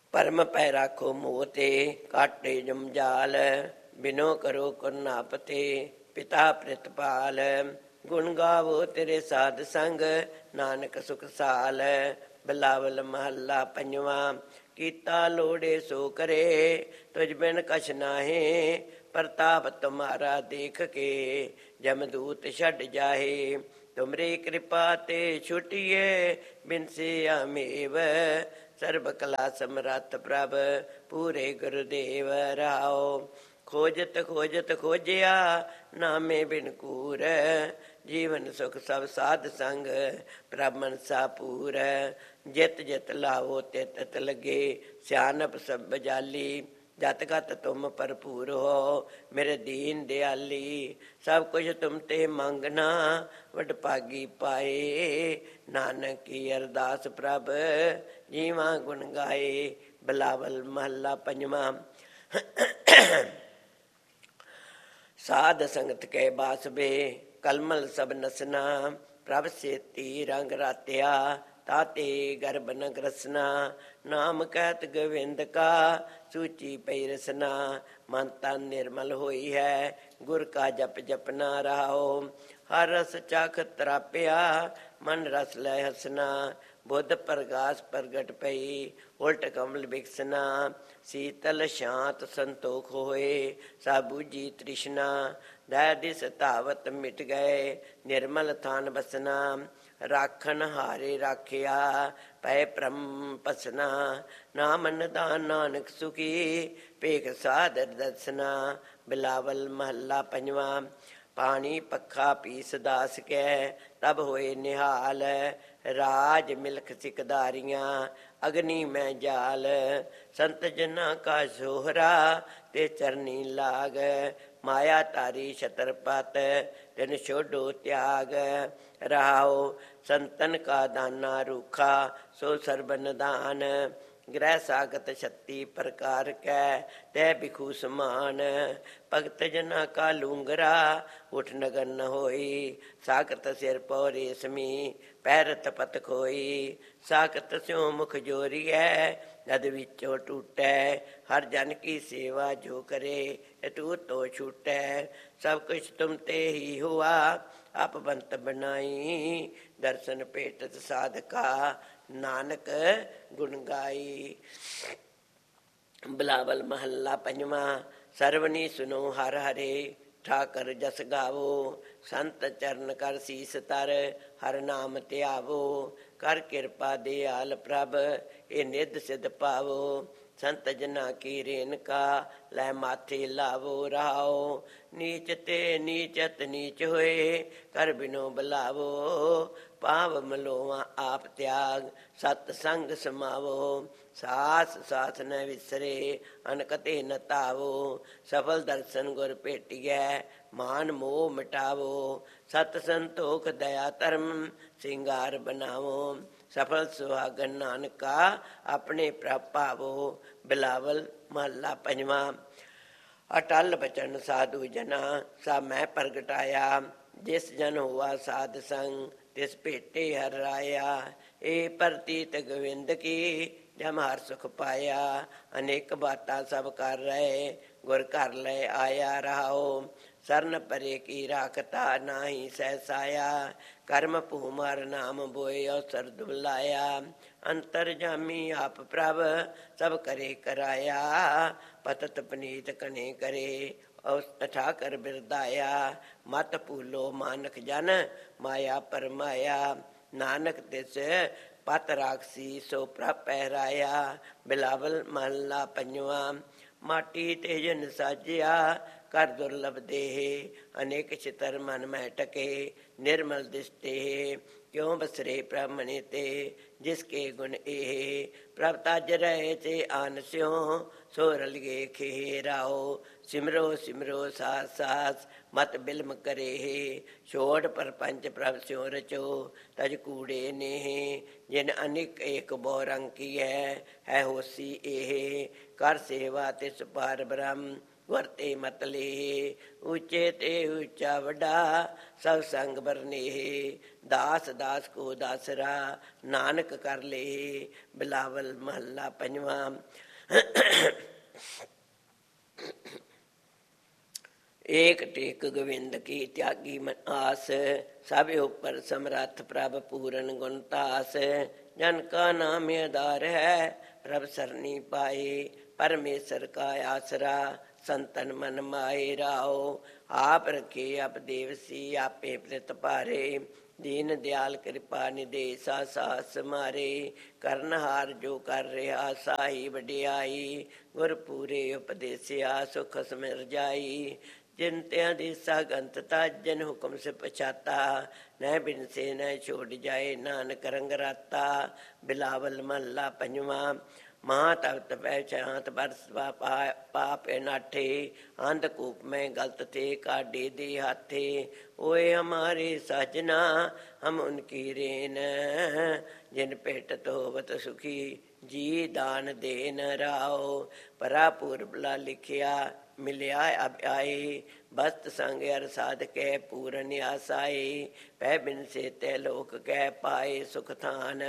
ਪਰਮ ਪੈ ਰਾਖੋ ਮੋਹ ਤੇ ਕਾਟੇ ਜਮਜਾਲ। ਬਿਨੋ ਕਰੋ ਕਰਨਾਪਤੇ ਪਿਤਾ ਪ੍ਰਿਤਪਾਲ। ਗੁਣ ਗਾਵੋ ਤੇਰੇ ਸਾਧ ਸੰਗ ਨਾਨਕ ਸੁਖ ਸਾਲ। ਬਿਲਾਵਲ ਮਹੱਲਾ ਪੰਜਵਾਂ। ਕੀਤਾ ਲੋੜੇ ਸੋ ਕਰੇ ਤੁਝ ਬਿਨ ਕਛ ਨਾਹੀਂ। ਪ੍ਰਤਾਪ ਤੁਮਾਰਾ ਦੇਖ ਕੇ ਜਮਦੂਤ ਛੱਡ ਜਾਹੇ। ਤੁਮਰੀ ਕਿਰਪਾ ਤੇ ਛੁਟੀਏ ਬਿਨਸੇ ਆਮੇਵ। ਸਰਬ ਕਲਾ ਸਮਰੱਥ ਪ੍ਰਭ ਪੂਰੇ ਗੁਰਦੇਵ ਰਾਓ। ਖੋਜਤ ਖੋਜਤ ਖੋਜਿਆ ਨਾਮੇ ਬਿਨ ਕੂਰ। ਜੀਵਨ ਸੁਖ ਸਭ ਸਾਧ ਸੰਗ ਪ੍ਰਭ ਮਨਸਾ ਪੂਰ। ਜਿਤ ਜਿਤ ਲਾਵੋ ਤਿਤ ਤਿਤ ਲਗੇ ਸਿਆਨਪ ਸਭ ਬਜਾਲੀ। ਜਤ ਗਤ ਤੁਮ ਭਰਪੂਰ ਹੋ ਮੇਰੇ ਦੀਨ ਦਿਆਲੀ। ਸਭ ਕੁਛ ਤੁਮ ਤੇ ਮੰਗਣਾ ਵਡਭਾਗੀ ਪਾਏ। ਨਾਨਕ ਕੀ ਅਰਦਾਸ ਪ੍ਰਭ ਜੀਵਾਂ ਗੁਣ ਗਾਏ। ਬਿਲਾਵਲ ਮਹੱਲਾ ਪੰਜਵਾਂ। ਸਾਧ ਸੰਗਤ ਕੈ ਬਾਸਬੇ ਕਲਮਲ ਸਭ ਨਸਨਾ। ਪ੍ਰਭ ਸੇਤੀ ਰੰਗ ਰਾਤਿਆ ਤਾਤੇ ਗਰਭ ਨ ਗ੍ਰਸਨਾ। ਨਾਮ ਕਹਿਤ ਗੋਵਿੰਦ ਕਾ ਸੂਚੀ ਪਈ ਰਸਨਾ। ਮਨ ਤਨ ਨਿਰਮਲ ਹੋਈ ਹੈ ਗੁਰ ਕਾ ਜਪ ਜਪਨਾ ਰਹਾਓ। ਹਰ ਰਸ ਚਖ ਤਰਾਪਿਆ ਮਨ ਰਸ ਲੈ ਹਸਨਾ। ਬੁੱਧ ਪ੍ਰਗਾਸ ਪ੍ਰਗਟ ਪਈ ਉਲਟ ਕਮਲ ਬਿਕਸਨਾ। ਸੀਤਲ ਸ਼ਾਂਤ ਸੰਤੋਖ ਹੋਏ ਸਾ ਬੂਝੀ ਤ੍ਰਿਸ਼ਨਾ। ਦੈ ਦਿਸ ਧਾਵਤ ਮਿਟ ਗਏ ਨਿਰਮਲ ਥਾਨ ਬਸਨਾ। ਰਾਖਨ ਹਾਰੇ ਰਾਖਿਆ ਪੈ ਭ੍ਰਮ ਪਸਨਾ। ਨਾਮ ਨਿਦਾਨ ਨਾਨਕ ਸੁਖੀ ਭੇਖ ਸਾਧਰ ਦਰਸਨਾ। ਬਿਲਾਵਲ ਮਹੱਲਾ ਪੰਜਵਾਂ। ਪਾਣੀ ਪੱਖਾ ਪੀਸ ਦਾਸ ਕੈ ਤਬ ਹੋਏ ਨਿਹਾਲ। ਰਾਜ ਮਿਲਖ ਸਿਕਦਾਰੀਆਂ ਅਗਨੀ ਮੈਂ ਜਾਲ। ਸੰਤ ਜਨਾਂ ਕਾ ਸੋਹਰਾ ਤੇ ਚਰਨੀ ਲਾਗ। ਮਾਇਆ ਤਾਰੀ ਛਤਰਪਤ ਤਿਨ ਛੋਡੋ ਤਿਆਗ। ਰਹਾਓ ਸੰਤਨ ਕਾ ਦਾਨਾ ਰੂਖਾ ਸੋ ਸਰਬ ਨਿਦਾਨ। ਗ੍ਰਹਿ ਸਾਗਤ ਛੱਤੀ ਪ੍ਰਕਾਰ ਕੈ ਤੈ ਬਿਖੂ ਸਮਾਨ। ਭਗਤ ਜਨਾ ਕਾ ਲੂੰਗਰਾ ਉਠ ਨਗਰ ਨ ਹੋਈ। ਸਾਕਤ ਸਿਰ ਪਉ ਰੇਸ਼ਮੀ ਪੈਰਤ ਪਤ ਖੋਈ। ਸਾਕਤ ਸਿਉ ਮੁਖ ਜੋਰੀਐ ਜਦ ਵਿੱਚੋਂ ਟੂਟੈ। ਹਰ ਜਨ ਕੀ ਸੇਵਾ ਜੋ ਕਰੇ ਟੂਟ ਤੋਂ ਛੂਟੈ। ਸਭ ਕੁਛ ਤੁਮ ਤੇ ਹੀ ਹੁਆ ਆਪ ਬੰਤ ਬਣਾਈ। ਦਰਸ਼ਨ ਭੇਟਤ ਸਾਧਕਾ ਨਾਨਕ ਗੁਣ ਗਾਈ। ਬਿਲਾਵਲ ਮਹੱਲਾ ਪੰਜਵਾਂ। ਸਰਵਣੀ ਸੁਨੋ ਹਰ ਹਰੇ ਠਾਕਰ ਜਸ ਗਾਵੋ। ਸੰਤ ਚਰਨ ਕਰ ਸੀਸ ਤਰ ਹਰ ਨਾਮ ਧਿਆਵੋ। ਕਰ ਕਿਰਪਾ ਦਿਆਲ ਪ੍ਰਭ ਇਹ ਨਿਧ ਸਿਧ ਪਾਵੋ। ਸੰਤ ਜਨਾ ਕੀ ਰੇਨਕਾ ਲੈ ਮਾਥੇ ਲਾਵੋ। ਰਹਾਓ ਨੀਚ ਤੇ ਨੀਚਤ ਨੀਚ ਹੋਏ ਕਰ ਬਿਨੋ ਬੁਲਾਵੋ। ਪਾਵ ਮਲੋਆ ਆਪ ਤਿਆਗ ਸਤ ਸੰਗ ਸਮਾਵੋ। ਸਾਸ ਸਾਥ ਨ ਵਿਸਰੇ ਅਨਕਤੇ ਨ ਧਾਵੋ। ਸਫਲ ਦਰਸ਼ਨ ਗੁਰ ਭੇਟੀਐ ਮਾਨ ਮੋਹ ਮਿਟਾਵੋ। ਸਤ ਸੰਤੋਖ ਦਇਆ ਧਰਮ ਸਿੰਗਾਰ ਬਣਾਵੋ। ਸਫਲ ਸੁਹਾਗਨ ਨਾਨਕਾ ਆਪਣੇ ਪ੍ਰਭ ਭਾਵੋ। ਬਿਲਾਵਲ ਮਹੱਲਾ ਪੰਜਵਾਂ। ਅਟਲ ਬਚਨ ਸਾਧੂ ਜਨਾ ਸਾ ਮੈਂ ਪ੍ਰਗਟਾਇਆ। ਜਿਸ ਜਨ ਹੋਆ ਸਾਧ ਸੰਗ ਤਿਸ ਭੇਟੇ ਹਰ ਰਾਇਆ। ਇਹ ਪ੍ਰਤੀਤ ਗੋਵਿੰਦ ਕੀ ਜਮ ਹਰ ਸੁਖ ਪਾਇਆ। ਅਨੇਕ ਬਾਤਾਂ ਸਭ ਕਰ ਰਹੇ ਗੁਰ ਘਰ ਲੈ ਆਇਆ। ਰਹਾਓ ਸਰਨ ਪਰੇ ਕੀ ਰਾਖਤਾ ਨਾਹੀ ਸਹਿਸਾਇਆ। ਕਰਮ ਭੂਮ ਹਰ ਨਾਮ ਬੋਏ ਅਵਸਰ ਦੁਲਾਇਆ। ਅੰਤਰ ਜਾਮੀ ਆਪ ਪ੍ਰਭ ਸਭ ਕਰੇ ਕਰਾਇਆ। ਪਤਤ ਪਨੀਤ ਕਨੇ ਕਰੇ ਠਾਕਰ ਬਿਰਦਾਇਆ। ਮਤ ਭੂਲੋ ਮਾਨਕ ਜਨ ਮਾਇਆ ਪਰਮਾਇਆ। ਨਾਨਕ ਤਿਸ ਪਤ ਰਾਖਸੀ ਸੋ ਪ੍ਰਭ ਪਹਿਰਾਇਆ। ਬਿਲਾਵਲ ਮਹੱਲਾ ਪੰਜਵਾਂ। ਮਾਟੀ ਤੇ ਜਨ ਸਾਜਿਆ ਕਰ ਦੁਰਲਭ ਦੇਹ। ਅਨੇਕ ਚਿਤਰ ਮਨ ਮਹਿ ਟਕੇ ਨਿਰਮਲ ਦਿਸਤੇ। ਕਿਉ ਬਸਰੇ ਪ੍ਰਭ ਮਨੇ ਤੇ ਜਿਸ ਕੇ ਗੁਣ ਇਹ। ਪ੍ਰਭ ਤਜ ਰਹੇ ਤੇ ਆਨ ਸਿਉ ਸੋ ਰਲਿਏ ਖੇ। ਰਾਓ ਸਿਮਰੋ ਸਿਮਰੋ ਸਾਸ ਸਾਸ ਮਤ ਬਿਲਮ ਕਰੇ। ਛੋੜ ਪਰਪੰਚ ਪ੍ਰਭ ਸਿਉ ਰਚੋ ਤਜ ਕੂੜੇ ਨੇਹ। ਜਿਨ ਅਨਿਕ ਏਕ ਬਹੁ ਰੰਗ ਕੀ ਹੈ ਹੋਸੀ ਇਹ। ਕਰ ਸੇਵਾ ਤਿਸ ਪਾਰ ਬ੍ਰਹਮ ਵਰਤੇ ਮਤਲੇ ਉੱਚੇ ਤੇ ਉੱਚਾ ਵੱਡਾ ਸਭ ਸੰਗ ਬਰਨੇ ਦਾਸ ਦਾਸ ਕੋ ਦਾਸਰਾ ਨਾਨਕ ਕਰ ਲੇ। ਬਿਲਾਵਲ ਮਹੱਲਾ ਪੰਜਵਾਂ। ਏਕ ਟੇਕ ਗੋਵਿੰਦ ਕੀ ਤਿਆਗੀ ਮਨ ਆਸ ਸਭ ਉਪਰ ਸਮਰੱਥ ਪ੍ਰਭ ਪੂਰਨ ਗੁਣ ਤਾਸ। ਜਨ ਕਾ ਨਾਮ ਆਧਾਰ ਹੈ ਪ੍ਰਭ ਸਰਨੀ ਪਾਏ ਪਰਮੇਸ਼ਰ ਕਾ ਆਸਰਾ ਸੰਤਨ ਮਨ ਮਾਏ ਰਾਓ। ਆਪ ਰਖੇ ਆਪ ਦੇਵਸੀ ਆਪੇ ਪ੍ਰਿਤ ਭਾਰੇ ਦੀਨ ਦਿਆਲ ਕਿਰਪਾ ਨਿਦੇਸਾ ਸਾਸ ਮਾਰੇ। ਕਰਨਹਾਰ ਜੋ ਕਰ ਰਿਹਾ ਸਾਈ ਵਡਿਆਈ ਗੁਰ ਪੂਰੇ ਉਪਦੇਸਿਆ ਸੁਖ ਸਮਿਰ ਜਾਈ। ਚਿੰਤਿਆ ਦੇਸਾ ਗੰਤਤਾ ਜਨ ਹੁਕਮ ਸੇ ਪਛਾਤਾ ਨੈ ਬਿਨ ਸੇ ਨੈ ਛੋੜ ਜਾਏ ਨਾਨਕ ਰੰਗ ਰਾਤਾ। ਬਿਲਾਵਲ ਮਹੱਲਾ ਪੰਜਵਾਂ। ਮਹਾਂ ਤਖਤ ਪੈ ਸ਼ਾਂਤ ਬਰਸ ਪਾਪ ਨਾਠੇ ਅੰਧਕੂਪ ਮੈਂ ਗਲਤ ਥੇ ਕਾਡੇ ਦੇ ਹਾਥੇ। ਓਏ ਹਮਾਰੇ ਸਾਜਨਾ ਹਮ ਉਨਕੀ ਰੇਨ ਜਿਨ ਭੇਟਤ ਹੋਵਤ ਸੁਖੀ ਜੀ ਦਾਨ ਦੇਨ ਰਾਓ। ਪਰਾ ਪੂਰਬਲਾ ਲਿਖਿਆ ਮਿਲਿਆ ਅਬ ਆਏ ਬਸਤ ਸੰਗ ਅਰ ਸਾਧਕੇ ਪੂਰਨ ਆਸਾਏ। ਪੈ ਬਿਨ ਸੇ ਤੇ ਲੋਕ ਕਹਿ ਪਾਏ ਸੁਖ ਥਾਨ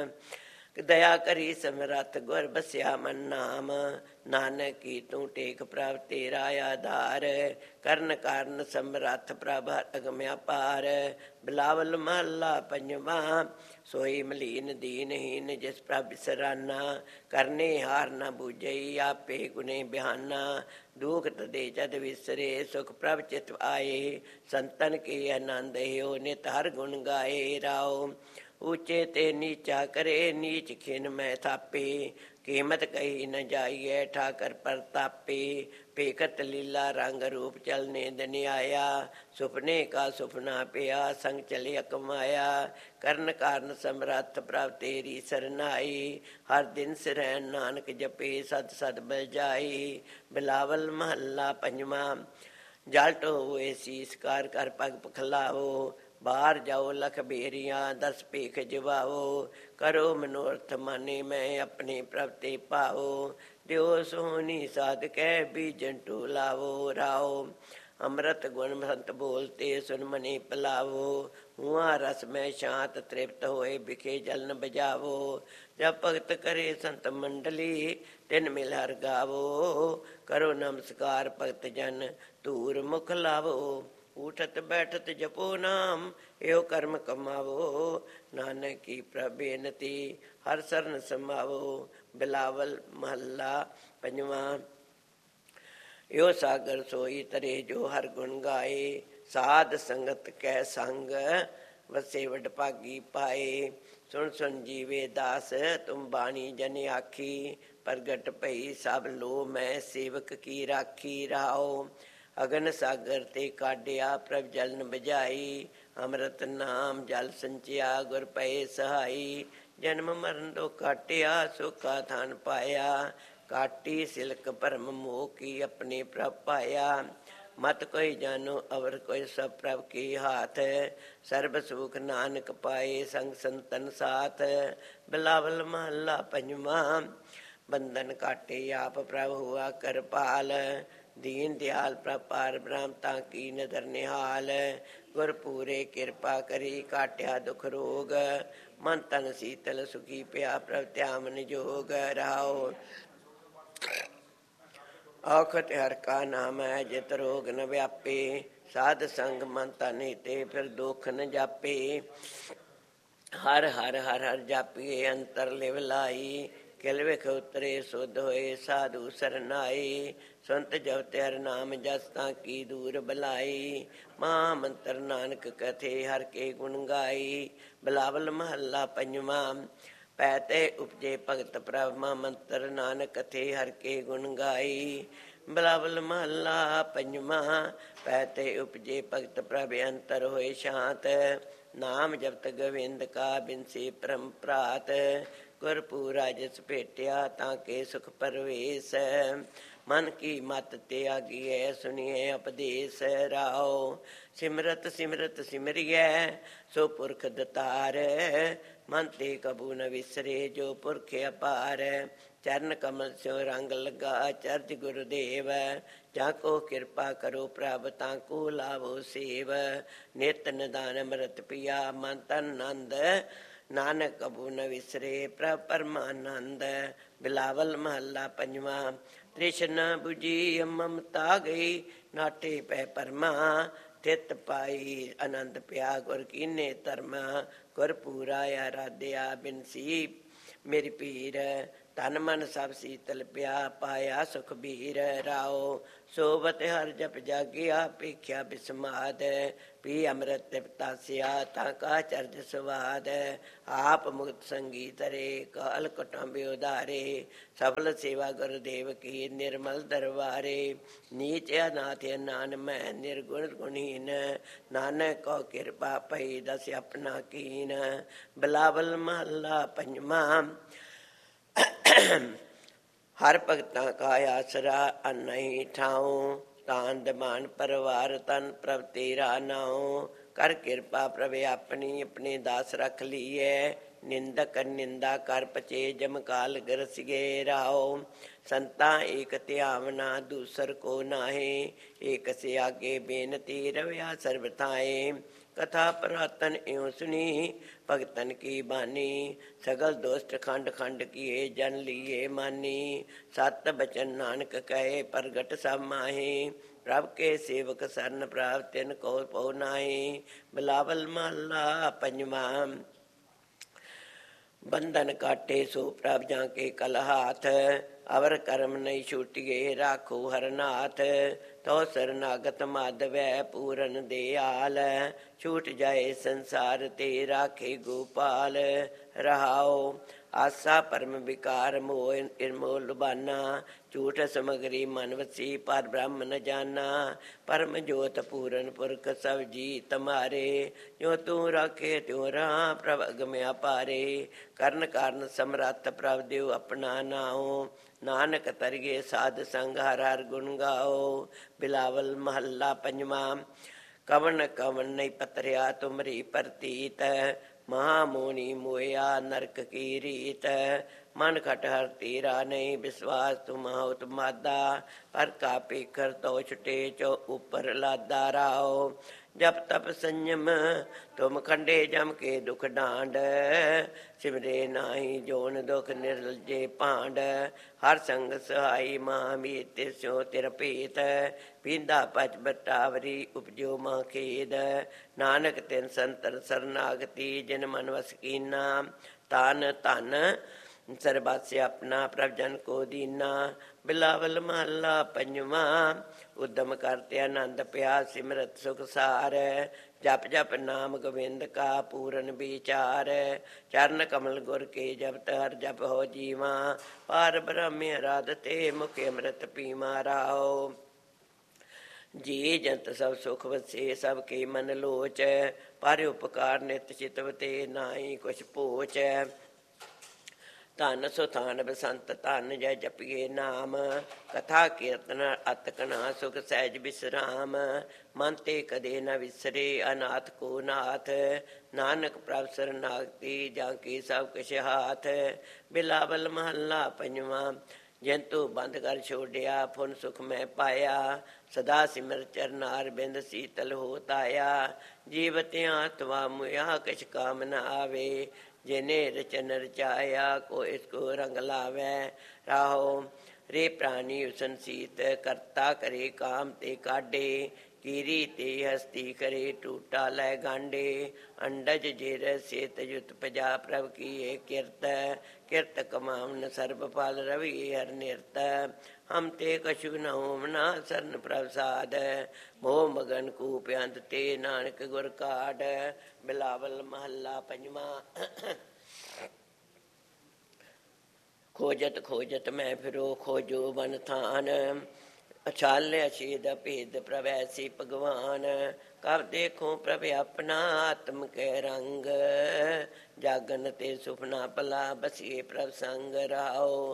ਦਇਆ ਕਰੀ ਸਮਰੱਥ ਗੁਰ ਬਸਿਆ ਮਨ ਨਾਮ। ਨਾਨਕ ਕੀ ਤੂੰ ਟੇਕ ਪ੍ਰਭ ਤੇਰਾ ਆਧਾਰ ਕਰਨ ਕਾਰਨ ਸਮਰੱਥ ਪ੍ਰਭ ਅਗਮ ਅਪਾਰ। ਬਿਲਾਵਲ ਮਹੱਲਾ ਪੰਜਵਾਂ। ਸੋਈ ਮਲੀਨ ਦੀਨਹੀਨ ਜਿਸ ਪ੍ਰਭ ਬਿਸਰਾਨਾ ਕਰਨੇ ਹਾਰ ਨਾ ਬੂਝਈ ਆਪੇ ਗੁਨੇ ਬਿਹਾਨਾ। ਦੁਖ ਤਦੇ ਜਦ ਵਿਸਰੇ ਸੁਖ ਪ੍ਰਭ ਚਿਤ ਆਏ ਸੰਤਨ ਕੇ ਆਨੰਦ ਹਿਓ ਨਿਤ ਹਰ ਗੁਣ ਗਾਏ ਰਾਓ। ਉੱਚੇ ਤੇ ਨੀਚਾ ਕਰੇ ਨੀਚ ਖਿਨ ਮੈਂ ਥਾਪੇ ਕੀਮਤ ਕਹੀ ਨ ਜਾਈਏ ਠਾਕਰ ਪ੍ਰਤਾਪੇ। ਭੇਖਤ ਲੀਲਾ ਰੰਗ ਰੂਪ ਚਲਨੇ ਦਿਨ ਆਇਆ ਸੁਪਨੇ ਕਾ ਸੁਪਨਾ ਪਿਆ ਸੰਗ ਚਲਿਆ ਕਮਾਇਆ। ਕਰਨ ਕਾਰਨ ਸਮਰੱਥ ਪ੍ਰਭ ਤੇਰੀ ਸਰਨਾਈ ਹਰ ਦਿਨ ਸਿਰੈਣ ਨਾਨਕ ਜਪੇ ਸਦ ਸਦ ਬਜਾਈ। ਬਿਲਾਵਲ ਮਹੱਲਾ ਪੰਜਵਾਂ। ਜਲਟ ਹੋਏ ਸੀਸ ਕਾਰ ਕਰ ਪਗ ਪਖਲਾਓ ਬਾਹਰ ਜਾਓ ਲਖ ਬੇਰੀਆਂ ਦਸ ਭੇਖ ਜਵਾਓ। ਕਰੋ ਮਨੋਰਥ ਮਾਨੇ ਮੈਂ ਆਪਣੇ ਪ੍ਰਭ ਤੇ ਪਾਓ ਦਿਓ ਸੋਹਣੀ ਸਾਧ ਕਹਿ ਬੀਜਨ ਟੋਲਾਵੋ ਰਾਓ। ਅੰਮ੍ਰਿਤ ਗੁਣ ਸੰਤ ਬੋਲਤੇ ਸੁਨ ਮਨੇ ਪਲਾਵੋ ਹੁਆ ਰਸ ਮੈਂ ਸ਼ਾਂਤ ਤ੍ਰਿਪਤ ਹੋਏ ਬਿਖੇ ਜਲਨ ਬਜਾਵੋ। ਜਬ ਭਗਤ ਕਰੇ ਸੰਤ ਮੰਡਲੀ ਤਿਨ ਮਿਲ ਹਰ ਗਾਵੋ ਕਰੋ ਨਮਸਕਾਰ ਭਗਤ ਜਨ ਧੂਰ ਮੁਖ ਲਾਵੋ। ਉਠਤ ਬੈਠਤ ਜਪੋ ਨਾਮ ਇਹੋ ਕਰਮ ਕਮਾਵੋ ਨਾਨਕ ਕੀ ਪ੍ਰਭ ਬੇਨਤੀ ਹਰ ਸਰਨ ਸਮਾਵੋ। ਬਿਲਾਵਲ ਮਹੱਲਾ ਪੰਜਵਾਂ। ਇਹੋ ਸਾਗਰ ਸੋਈ ਤਰੇ ਜੋ ਹਰ ਗੁਣ ਗਾਏ ਸਾਧ ਸੰਗਤ ਕੈ ਸੰਗ ਵਸੇ ਵਡਭਾਗੀ ਪਾਏ। ਸੁਣ ਸੁਣ ਜੀਵੇ ਦਾਸ ਤੁਮ ਬਾਣੀ ਜਨ ਆਖੀ ਪ੍ਰਗਟ ਭਈ ਸਭ ਲੋ ਮੈਂ ਸੇਵਕ ਕੀ ਰਾਖੀ ਰਾਓ। ਅਗਨ ਸਾਗਰ ਤੇ ਕਾਢਿਆ ਪ੍ਰਭ ਜਲਨ ਬੁਝਾਈ ਅੰਮ੍ਰਿਤ ਨਾਮ ਜਲ ਸੰਚਿਆ ਗੁਰ ਪਏ ਸਹਾਈ। ਜਨਮ ਮਰਨ ਤੋਂ ਕਾਟਿਆ ਸੋਖਾ ਥਾਨ ਪਾਇਆ ਕਾਟੀ ਸਿਲਕ ਭਰਮ ਮੋਹ ਕੀ ਆਪਣੇ ਪ੍ਰਭ ਪਾਇਆ। ਮਤ ਕੋਈ ਜਾਨੋ ਅਵਰ ਕੋਈ ਸਭ ਪ੍ਰਭ ਕੀ ਹਾਥ ਸਰਬ ਸੁਖ ਨਾਨਕ ਪਾਏ ਸੰਗ ਸੰਤਨ ਸਾਥ। ਬਿਲਾਵਲ ਮਹੱਲਾ ਪੰਜਵਾਂ। ਬੰਧਨ ਕਾਟੇ ਆਪ ਪ੍ਰਭ ਹੁਆ ਕਿਰਪਾਲ ਦੀਨ ਦਿਆਲ ਪ੍ਰਭ ਪਾਰ ਬ੍ਰਹਮ ਤਾਂ ਕੀ ਨਦਰ ਨਿਹਾਲ। ਗੁਰ ਪੂਰੇ ਕਿਰਪਾ ਕਰੀ ਕਾਟਿਆ ਦੁਖ ਰੋਗ ਮਨ ਤਨ ਸੀਤਲ ਸੁਖੀ ਪਿਆ ਪ੍ਰਭ ਧਿਆਨ ਨਿਜੋਗ ਰਾਓ। ਔਖਤ ਹਰ ਕਾ ਨਾਮ ਹੈ ਜਿਤ ਰੋਗ ਨ ਵਿਆਪੇ ਸਾਧ ਸੰਗ ਮਨ ਤਨ ਹੀਤੇ ਫਿਰ ਦੁਖ ਨ ਜਾਪੇ। ਹਰ ਹਰ ਹਰ ਹਰ ਜਾਪੀਏ ਅੰਤਰ ਲਿਵ ਲਾਈ ਕਿਲ ਵਿਖ ਉਤਰੇ ਸੁਧ ਹੋਏ ਸਾਧੂ ਸਰਨਾਈ। ਸੰਤ ਜਪਤ ਹਰ ਨਾਮ ਜਸ ਤਾਂ ਕੀ ਦੂਰ ਬਲਾਈ ਮਹਾ ਮੰਤਰ ਨਾਨਕ ਕਥੇ ਹਰ ਕੇ ਗੁਣ ਗਾਈ। ਬਿਲਾਵਲ ਮਹੱਲਾ ਪੰਜਵਾਂ। ਪੈ ਤੇ ਉਪਜੇ ਭਗਤ ਪ੍ਰਭ ਮਹਾ ਮੰਤਰ ਨਾਨਕ ਕਥੇ ਹਰ ਕੇ ਗੁਣ ਗਾਈ। ਬਿਲਾਵਲ ਮਹੱਲਾ ਪੰਜਵਾਂ। ਪੈ ਤੇ ਉਪਜੇ ਭਗਤ ਪ੍ਰਭ ਅੰਤਰ ਹੋਏ ਸ਼ਾਂਤ ਨਾਮ ਜਪਤ ਗੋਵਿੰਦ ਕਾ ਬਿਨਸੀ ਪਰਮ ਪ੍ਰਾਤ। ਗੁਰ ਪੂਰਾ ਜਿਸ ਭੇਟਿਆ ਤਾਂ ਕੇ ਸੁਖ ਪਰਵੇਸ ਮਨ ਕੀ ਮਤ ਤਿਆਗੀਐ ਸੁਣੀਐ ਉਪਦੇਸ ਰਾਓ। ਸਿਮਰਤ ਸਿਮਰਤ ਸਿਮਰਿਐ ਸੋ ਪੁਰਖ ਦਤਾਰ ਮਨ ਤੇ ਕਬੂ ਨ ਵਿਸਰੇ ਜੋ ਪੁਰਖ ਅਪਾਰ। ਚਰਨ ਕਮਲ ਸਿਉ ਰੰਗ ਲਗਾ ਚਰਜ ਗੁਰਦੇਵ। ਜਾਂ ਕੋ ਕਿਰਪਾ ਕਰੋ ਪ੍ਰਭ ਤਾਂ ਕੋ ਲਾਭੋ ਸੇਵ। ਨਿਤ ਨਿਦਾਨ ਅੰਮ੍ਰਿਤ ਪੀਆ ਮਨ ਤਨ ਆਨੰਦ। ਨਾਨਕ ਕਬੂ ਨ ਵਿਸਰੇ ਪ੍ਰਭ ਪਰਮਾਨੰਦ। ਬਿਲਾਵਲ ਮਹੱਲਾ ਪੰਜਵਾਂ। ਤ੍ਰਿਸ਼ਨਾ ਬੁਝੀ ਮਮਤਾ ਗਈ ਨਾਟੇ ਪੈ ਪਰਮਾ। ਤਿਤ ਪਾਈ ਆਨੰਦ ਪਿਆ ਗੁਰ ਕੀਨੇ ਧਰਮਾ। ਗੁਰ ਪੂਰਾ ਆਰਾਧਿਆ ਬਿਨਸੀ ਮੇਰੀ ਪੀਰ। ਤਨ ਮਨ ਸਭ ਸੀਤਲ ਪਿਆ ਪਾਇਆ ਸੁਖ ਬੀਰ। ਰਾਓ ਸੋਵਤ ਹਰ ਜਪ ਜਾਗਿਆ ਪੇਖਿਆ ਬਿਸਮਾਦ। ਪੀ ਅੰਮ੍ਰਿਤ ਪਿਤਾਸਿਆ ਤਾਂ ਕਾ ਚਰਜ ਸਵਾਦ। ਆਪ ਮੁਕਤ ਸੰਗੀ ਤਰੇ ਕਾਲ ਕੁਟੰਬ ਉਧਾਰੇ। ਸਫਲ ਸੇਵਾ ਗੁਰਦੇਵ ਕੀ ਨਿਰਮਲ ਦਰਬਾਰੇ। ਨੀਚ ਅਨਾਥ ਨਾਨ ਮੈਂ ਨਿਰਗੁਣ ਗੁਣਹੀਨ। ਨਾਨਕ ਕੋ ਕਿਰਪਾ ਪਈ ਦਸ ਆਪਣਾ ਕੀਨ। ਬਿਲਾਵਲ ਮਹੱਲਾ ਪੰਜਵਾਂ। ਹਰ ਭਗਤਾਂ ਕਾ ਆਸਰਾ ਅਨਹੀ ਠਾਉ। ਤਾਨ ਦਮਾਨ ਪਰਵਾਰ ਤਨ ਪ੍ਰਭ ਤੇਰਾ ਨਾਉ। ਕਰ ਕਿਰਪਾ ਪ੍ਰਭ ਆਪਣੀ ਆਪਣੇ ਦਾਸ ਰਖ ਲੀਏ। ਨਿੰਦਕ ਨਿੰਦਾ ਕਰ ਪਚੇ ਜਮ ਕਾਲ ਗਰਸਿਏ। ਰਾਓ ਸੰਤਾਂ ਏਕ ਧਿਆਵਨਾ ਦੂਸਰ ਕੋ ਨਾਹੀ। ਏਕ ਸੇ ਆਗੇ ਬੇਨਤੀ ਰਵਿਆ ਸਰਬ ਥਾਏ। ਕਥਾ ਪੁਰਾਤਨ ਇਉ ਸੁਣੀ ਭਗਤਨ ਕੀ ਬਾਣੀ। ਸਗਲ ਦੋਸਤ ਖੰਡ ਖੰਡ ਕੀਏ ਜਨ ਲੀਏ ਮਾਨੀ। ਸਤ ਬਚਨ ਨਾਨਕ ਕਹੇ ਪ੍ਰਗਟ ਸਭ ਮਾਹੀ। ਪ੍ਰਭ ਕੇ ਸੇਵਕ ਸਰਨ ਪ੍ਰਭ ਤਿਨ ਕੋ ਪਉ ਨਾਹੀ। ਬਿਲਾਵਲ ਮਹੱਲਾ ਪੰਜਵਾਂ। ਬੰਧਨ ਕਾਟੇ ਸੋ ਪ੍ਰਭ ਜਾਂ ਕੇ ਕਲ ਹਾਥ। ਅਵਰ ਕਰਮ ਨਹੀਂ ਛੂਟੀਏ ਰਾਖੋ ਹਰਨਾਥ। ਤੋ ਸਰਨਾਗਤ ਮਾਧਵੈ ਪੂਰਨ ਦਿਆਲ। ਛੂਟ ਜਾਏ ਸੰਸਾਰ ਤੇ ਰਾਖੇ ਗੋਪਾਲ। ਰਹਾਓ ਆਸਾ ਪਰਮ ਵਿਕਾਰ ਮੋਹ ਇਰਮੋ ਲੁਬਾਨਾ। ਝੂਠ ਸਮਗਰੀ ਮਨ ਵਸੀ ਪਰ ਬ੍ਰਹਮ ਨ ਜਾਨਾ। ਪਰਮ ਜੋਤ ਪੂਰਨ ਪੁਰਖ ਸਭ ਜੀ ਤੁਮਾਰੇ। ਜੋ ਤੂੰ ਰਾਖੇ ਤਿਉ ਰਹਾ ਪ੍ਰਭ ਅਗਮਿਆ ਪਾਰੇ। ਕਰਨ ਕਾਰਨ ਸਮਰੱਥ ਪ੍ਰਭ ਦਿਓ ਆਪਣਾ ਨਾਉ। ਨਾਨਕ ਤਰੀਏ ਸਾਧ ਸੰਗ ਹਰ ਹਰ ਗੁਣ ਗਾਓ। ਬਿਲਾਵਲ ਮਹੱਲਾ ਪੰਜਵਾਂ। ਕਵਨ ਕਵਨ ਨਹੀਂ ਪਤਰਿਆ ਤੁਮਰੀ ਪ੍ਰਤੀਤ। ਮਹਾ ਮੋਹਣੀ ਮੋਇਆ ਨਰਕ ਕੀ ਰੀਤ। ਮਨ ਖਟ ਹਰ ਤੇਰਾ ਨਹੀਂ ਵਿਸ਼ਵਾਸ ਤੁਮ ਹੋਤ ਮਾਦਾ। ਹਰ ਕਾ ਪੇਖਰ ਤੋ ਛੁਟੇ ਚੋ ਉਪਰ ਲਾਦਾ। ਰਾਓ ਜਪ ਤਪ ਸੰਜਮ ਤੁਮ ਖੰਡੇ ਜਮ ਕੇ ਦੁਖ ਡਾਂਡ। ਸਿਮਰੇ ਨਾਹੀ ਜੋਨ ਦੁਖ ਨਿਰਲਜੇ ਭਾਂਡ। ਹਰ ਸੰਗ ਸਹਾਈ ਮਾਂ ਮੀਤ ਸਿਉ ਤਿਰ ਭੇਤ। ਪੀਂਦਾ ਪਚ ਬਟਾਵਰੀ ਉਪਜੋ ਮਾਂ ਖੇਦ। ਨਾਨਕ ਤਿਨ ਸੰਤਨ ਸਰਨਾਗਤੀ ਜਿਨ ਮਨ ਵਸ ਕੀਨਾ। ਤਨ ਧਨ ਸਰਬਾਸੇ ਆਪਣਾ ਪ੍ਰਭ ਜਨ ਕੋ ਦੀਨਾ। ਬਿਲਾਵਲ ਮਹੱਲਾ ਪੰਜਵਾਂ। ਉਦਮ ਕਰਤੇ ਆਨੰਦ ਪਿਆ ਸਿਮਰਤ ਸੁਖ ਸਾਰ। ਜਪ ਜਪ ਨਾਮ ਗੋਬਿੰਦ ਕਾ ਪੂਰਨ ਵਿਚਾਰ। ਚਰਨ ਕਮਲ ਗੁਰ ਕੇ ਜਪਤ ਹਰ ਜਪ ਹੋ ਜੀਵਾ। ਪਾਰ ਬ੍ਰਹਮ ਅਰਾਧਤੇ ਮੁਖ ਅੰਮ੍ਰਿਤ ਪੀਵਾ। ਰਾਓ ਜੀ ਜੰਤ ਸਭ ਸੁਖ ਵਸੇ ਸਭ ਕੇ ਮਨ ਲੋਚ। ਪਰ ਉਪਕਾਰ ਨਿਤ ਚਿਤਵਤੇ ਨਾਹੀ ਕੁਛ ਪੋਚ। ਧਨ ਸੁਥਾਨ ਬਸੰਤ ਧਨ ਜੈ ਜਪੀਏ ਨਾਮ। ਕਥਾ ਕੀਰਤਨ ਅਤਕਨਾ ਸੁਖ ਸਹਿਜ ਬਿਸਰਾਮ। ਮਨ ਤੇ ਕਦੇ ਨ ਵਿਸਰੇ ਅਨਾਥ ਕੋ ਨਾਥ। ਨਾਨਕ ਪ੍ਰਭ ਸਰਨਾਗਤੀ ਜਾਂ ਕੀ ਸਭ ਕੁਛ ਹਾਥ। ਬਿਲਾਵਲ ਮਹੱਲਾ ਪੰਜਵਾਂ। ਜੰਤੂ ਬੰਦ ਕਰ ਛੋੜਿਆ ਫੁਨ ਸੁਖ ਮੈਂ ਪਾਇਆ। ਸਦਾ ਸਿਮਰ ਚਰਨਾਰ ਬਿੰਦ ਸੀਤਲ ਹੋਤ ਆਇਆ। ਜੀਵਤਿਆਂ ਤਵਾ ਮੁਆ ਕਿਛ ਕਾਮ ਨ ਆਵੇ। ਜਿਨੇ ਰਚਨ ਰਚਾਇਆ ਕੋ ਇਸ ਕੋ ਰੰਗ ਲਾਵੇ। ਰਾਹੋ ਰੇ ਪ੍ਰਾਣੀ ਉਸਨ ਸੀਤ ਕਰਤਾ ਕਰੇ ਕਾਮ ਤੇ ਕਾਢੇ। ਕੀਰੀ ਤੇ ਹਸਤੀ ਕਰੇ ਟੂਟਾ ਲੈ ਗਾਂਡੇ। ਅੰਡਜ ਜਿਰ ਸੇਤ ਜੁਤ ਪਜਾ ਪ੍ਰਭ ਕੀ ਕਿਰਤ। ਕਿਰਤ ਕਮਾਵਨ ਸਰਬ ਫਲ ਰਵੀ ਹਰ ਨਿਰਤ। ਹਮ ਤੇ ਕਛੁ ਨ ਹੋਵਨਾ ਸਰਨ ਪ੍ਰਭ ਸਾਧ। ਮੋਹ ਮਗਨ ਕੂਪ ਅੰਤ ਤੇ ਨਾਨਕ ਗੁਰ ਕਾਢ। ਬਿਲਾਵਲ ਮਹੱਲਾ ਪੰਜਵਾਂ। ਖੋਜਤ ਖੋਜਤ ਮੈਂ ਫਿਰੋ ਖੋਜੋ ਬਨ ਥਾਨ। ਅਛਾਲਿਆ ਛੇਦ ਭੇਦ ਪ੍ਰਭ ਐਸੀ ਭਗਵਾਨ। ਕਬ ਦੇਖੋ ਪ੍ਰਭ ਆਪਣਾ ਆਤਮ ਕੇ ਰੰਗ। ਜਾਗਨ ਤੇ ਸੁਪਨਾ ਭਲਾ ਬਸੀਏ ਪ੍ਰਭ ਸੰਗ। ਰਾਓ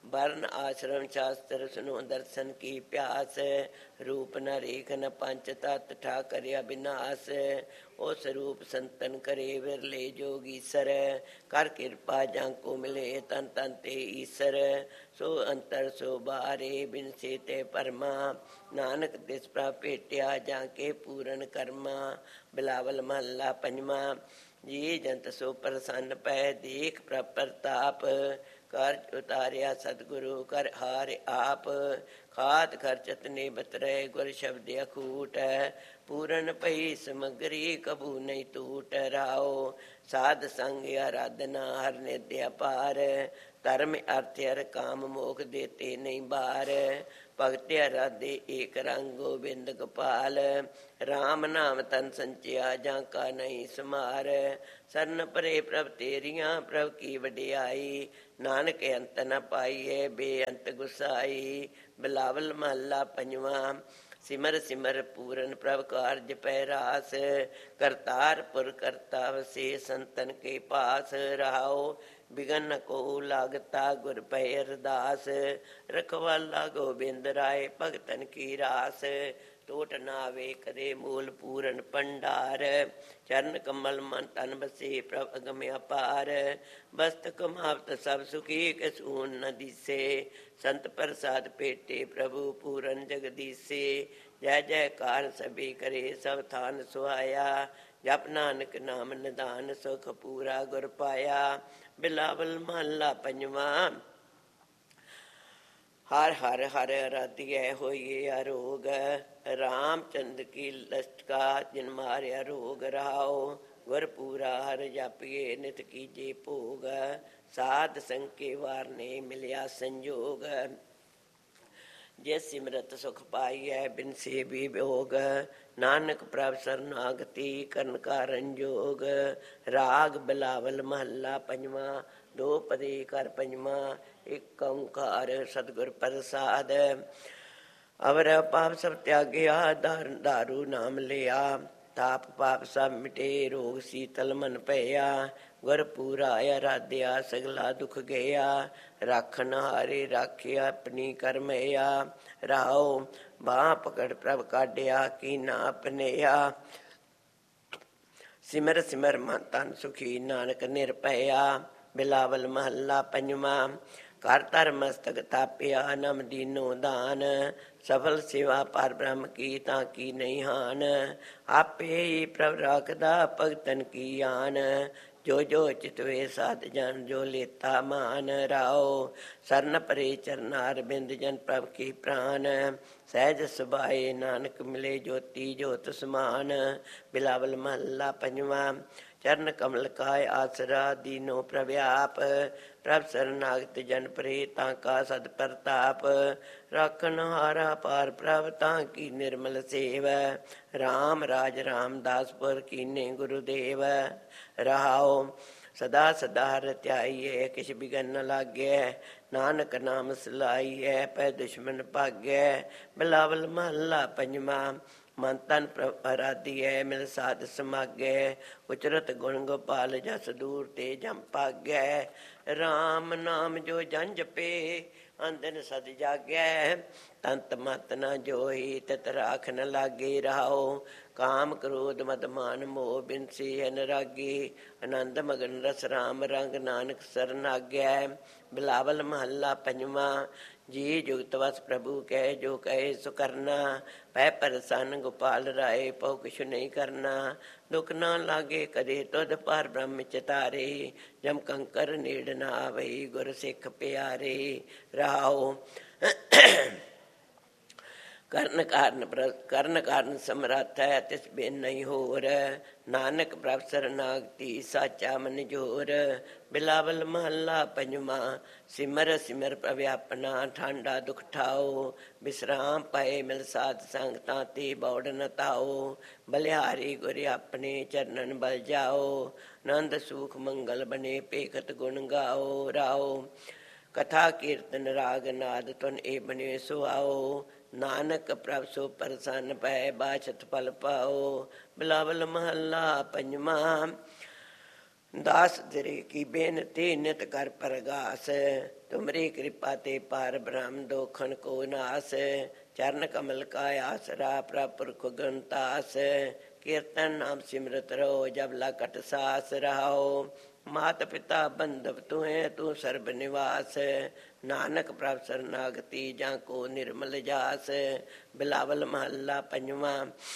वर्ण आश्रम शास्त्र सुनो दर्शन की प्यास, रूप न रेख न पंच तत् ठाकर अविनाश। उस रूप संतन करे विरले जोगीसर, कर कृपा जाको मिले तन तन ते ईसर। सो अंतर सो बारे बिन से ते परमा, नानक तिस भेटिया जाके पूरन कर्मा। बिलावल महला पंजवा। जी जंत सो प्रसन्न पै देख प्रताप, कर उतारिया सतगुरु कर हार आप। खात खर्चत ने बतरे गुर शब्द अखूट, पूरन पई समगरी कबू नहीं टूट। राओ साध संग आराधना हर नित्य अपार, धर्म अर्थ हर काम मोख देते नहीं बार। भगत राधे एक रंग गोबिंद गोपाल, राम नाम तन संचिया जाका नहीं समार। सरन परे प्रभ तेरिया प्रभ की वडियाई, नानक अंत न पाइए बेअंत गुसाई। बिलावल महला पंजवा। सिमर सिमर पूरन प्रभ कार्य पैरास, करतारपुर करता वसे संतन के पास। रहाओ बिगन को लागता गुर पै अरदास, रखवाला गोबिंद राय भगतन की रास। टोट नावे करे मूल पूरन भंडार, चरण कमल मन तन बसे प्रभ अगम अपार। बस्त कमावत सब सुखी कसून न दिसे, संत प्रसाद पेटे प्रभु पूरन जगदीसे। जय जयकार सभी करे सब थान सुहाया, जप नानक नाम निदान सुख पूरा गुर पाया। बिलावल महला पंजवा। हर हर हर आराध्य होइए अरोग, रामचंद्र की लस्टका जिन मारिया रोग। रहाओ गुर पूरा हर जापिए नित कीजे भोग, साध संग के वार ने मिलिया संजोग। जे सिमरत सुख पाइए बिन से भी भोग, नानक प्रभ शरणागति करन का रंजोग। राग बिलावल महला पंजवा। दो पदे कर पंजवा। एक ओंकार सतगुर प्रसाद, अवर पाप सब त्यागया दारू नाम लिया। ताप पाप सब मिटे रोग शीतल मन पया, गुर पूरा आराध्या सगला दुख गया। राखन हारे राखिया अपनी करमया, राहो बाह पकड़ प्रभ काढ़िया की ना अपनेया। सिमर सिमर मन तन सुखी नानक निरपया। बिलावल महला पंजवा। कर तर मस्तक तापिया नम दीनो दान, सफल सेवा पर ब्रह्म की ताकी नहीं हान। आपे ही प्रभ राखदा भगतन की आन, जो जो चितवे साध जन जो लेता मान। राओ सरन परे चरनार बिंद जन प्रभ की प्राण, सहज सुभाए नानक मिले ज्योति ज्योत समान। बिलावल महला पंजवा। चरण कमल काय आसरा दीनो प्रव्याप, प्रभ शरणागत जन परे ताका सद प्रताप। राखन हारा पार प्रभ ताकी निर्मल सेव, राम राज रामदासपुर कीने गुरुदेव। रहाओ सदा सदा रत्याइए किश बिगन न लागै, नानक नाम सलाइए पै दुश्मन भागै। बिलावल महला पंजवा। मन तन आराधिए मिल साध समागै, उचरत गुण गोपाल जस दूर ते जम भागै। राम नाम जो जन जपे अंदन सद जागै, तंत मत न जोई तित राख न लागे। रहाओ काम क्रोध मद मान मोह बिनसे अनुरागी, आनंद मगन रस राम रंग नानक सरन आगै। बिलावल महला पंजवा। जी जुगत वस प्रभु कह जो कहे सो करना, पै प्रसन्न गोपाल राय पौ कुछ नहीं करना। दुख ना लागे कदे तुध पर ब्रह्म चितारे, जम कंकर नेड़ ना आवई गुर सिख प्यारे। रहाओ करण कारण समर्थ है तिस बिन नहीं होर, नानक प्रभ शरणागति साचा मन जोर। बिलावल महला पंजवा। सिमर सिमर प्रभ अपना ठांडा दुख ठाओ, विश्राम पाए मिल साध संगता ते बौड़ न ताओ। बलिहारी गुर अपने चरणन बल जाओ, नंद सुख मंगल बने पेखत गुण गाओ। राओ कथा कीर्तन राग नाद तुन ए बने सुआओ, नानक प्रभ सो प्रसन्न पै बाछत फल पाओ। बिलावल महला पंजवा। दास तेरे की बेनती नित कर परगास, तुमरी कृपा ते पार ब्रह्म दोखन को नास, चरण कमल का आसरा प्रपुरख गंतास, कीर्तन नाम सिमरत रहो जब लकट सास रहो, मात पिता बंधव तुहें तू सर्ब निवास, नानक प्रभ शरणागति जाको निर्मल जास, बिलावल महल्ला पंजवा।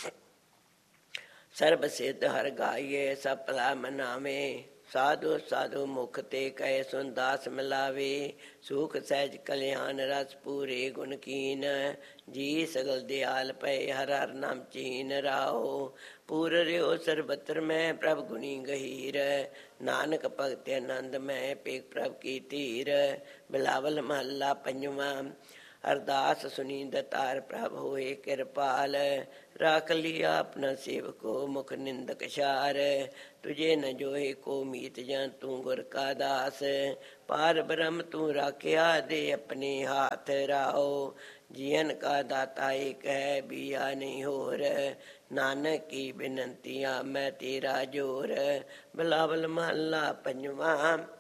सर्ब सिद्ध हर गाइए सब भला मनावे, साधु साधु मुख ते कहे सुन दास मिलावे, सुख सहज कल्याण रस पूरे गुण कीन, जी सगल दयाल पे हर हर नाम चीन राहो, पूर रहो सर्वत्र में प्रभ गुणी गहीर, नानक भगत आनंद में पेक प्रभ की धीर, बिलावल महला पंजवा। अरदास सुनी दतार प्रभ होए कृपाल, राख लिया अपना सेवको मुख निंदक शार, तुझे न जोहे को मीत जान तू गुर का दास, पार ब्रह्म तू राख्या दे अपने हाथ राहो, जियन का दाता एक है बिया नहीं होर, नानक की बिनतियाँ मैं तेरा जोर, बिलावल महला पंजवा।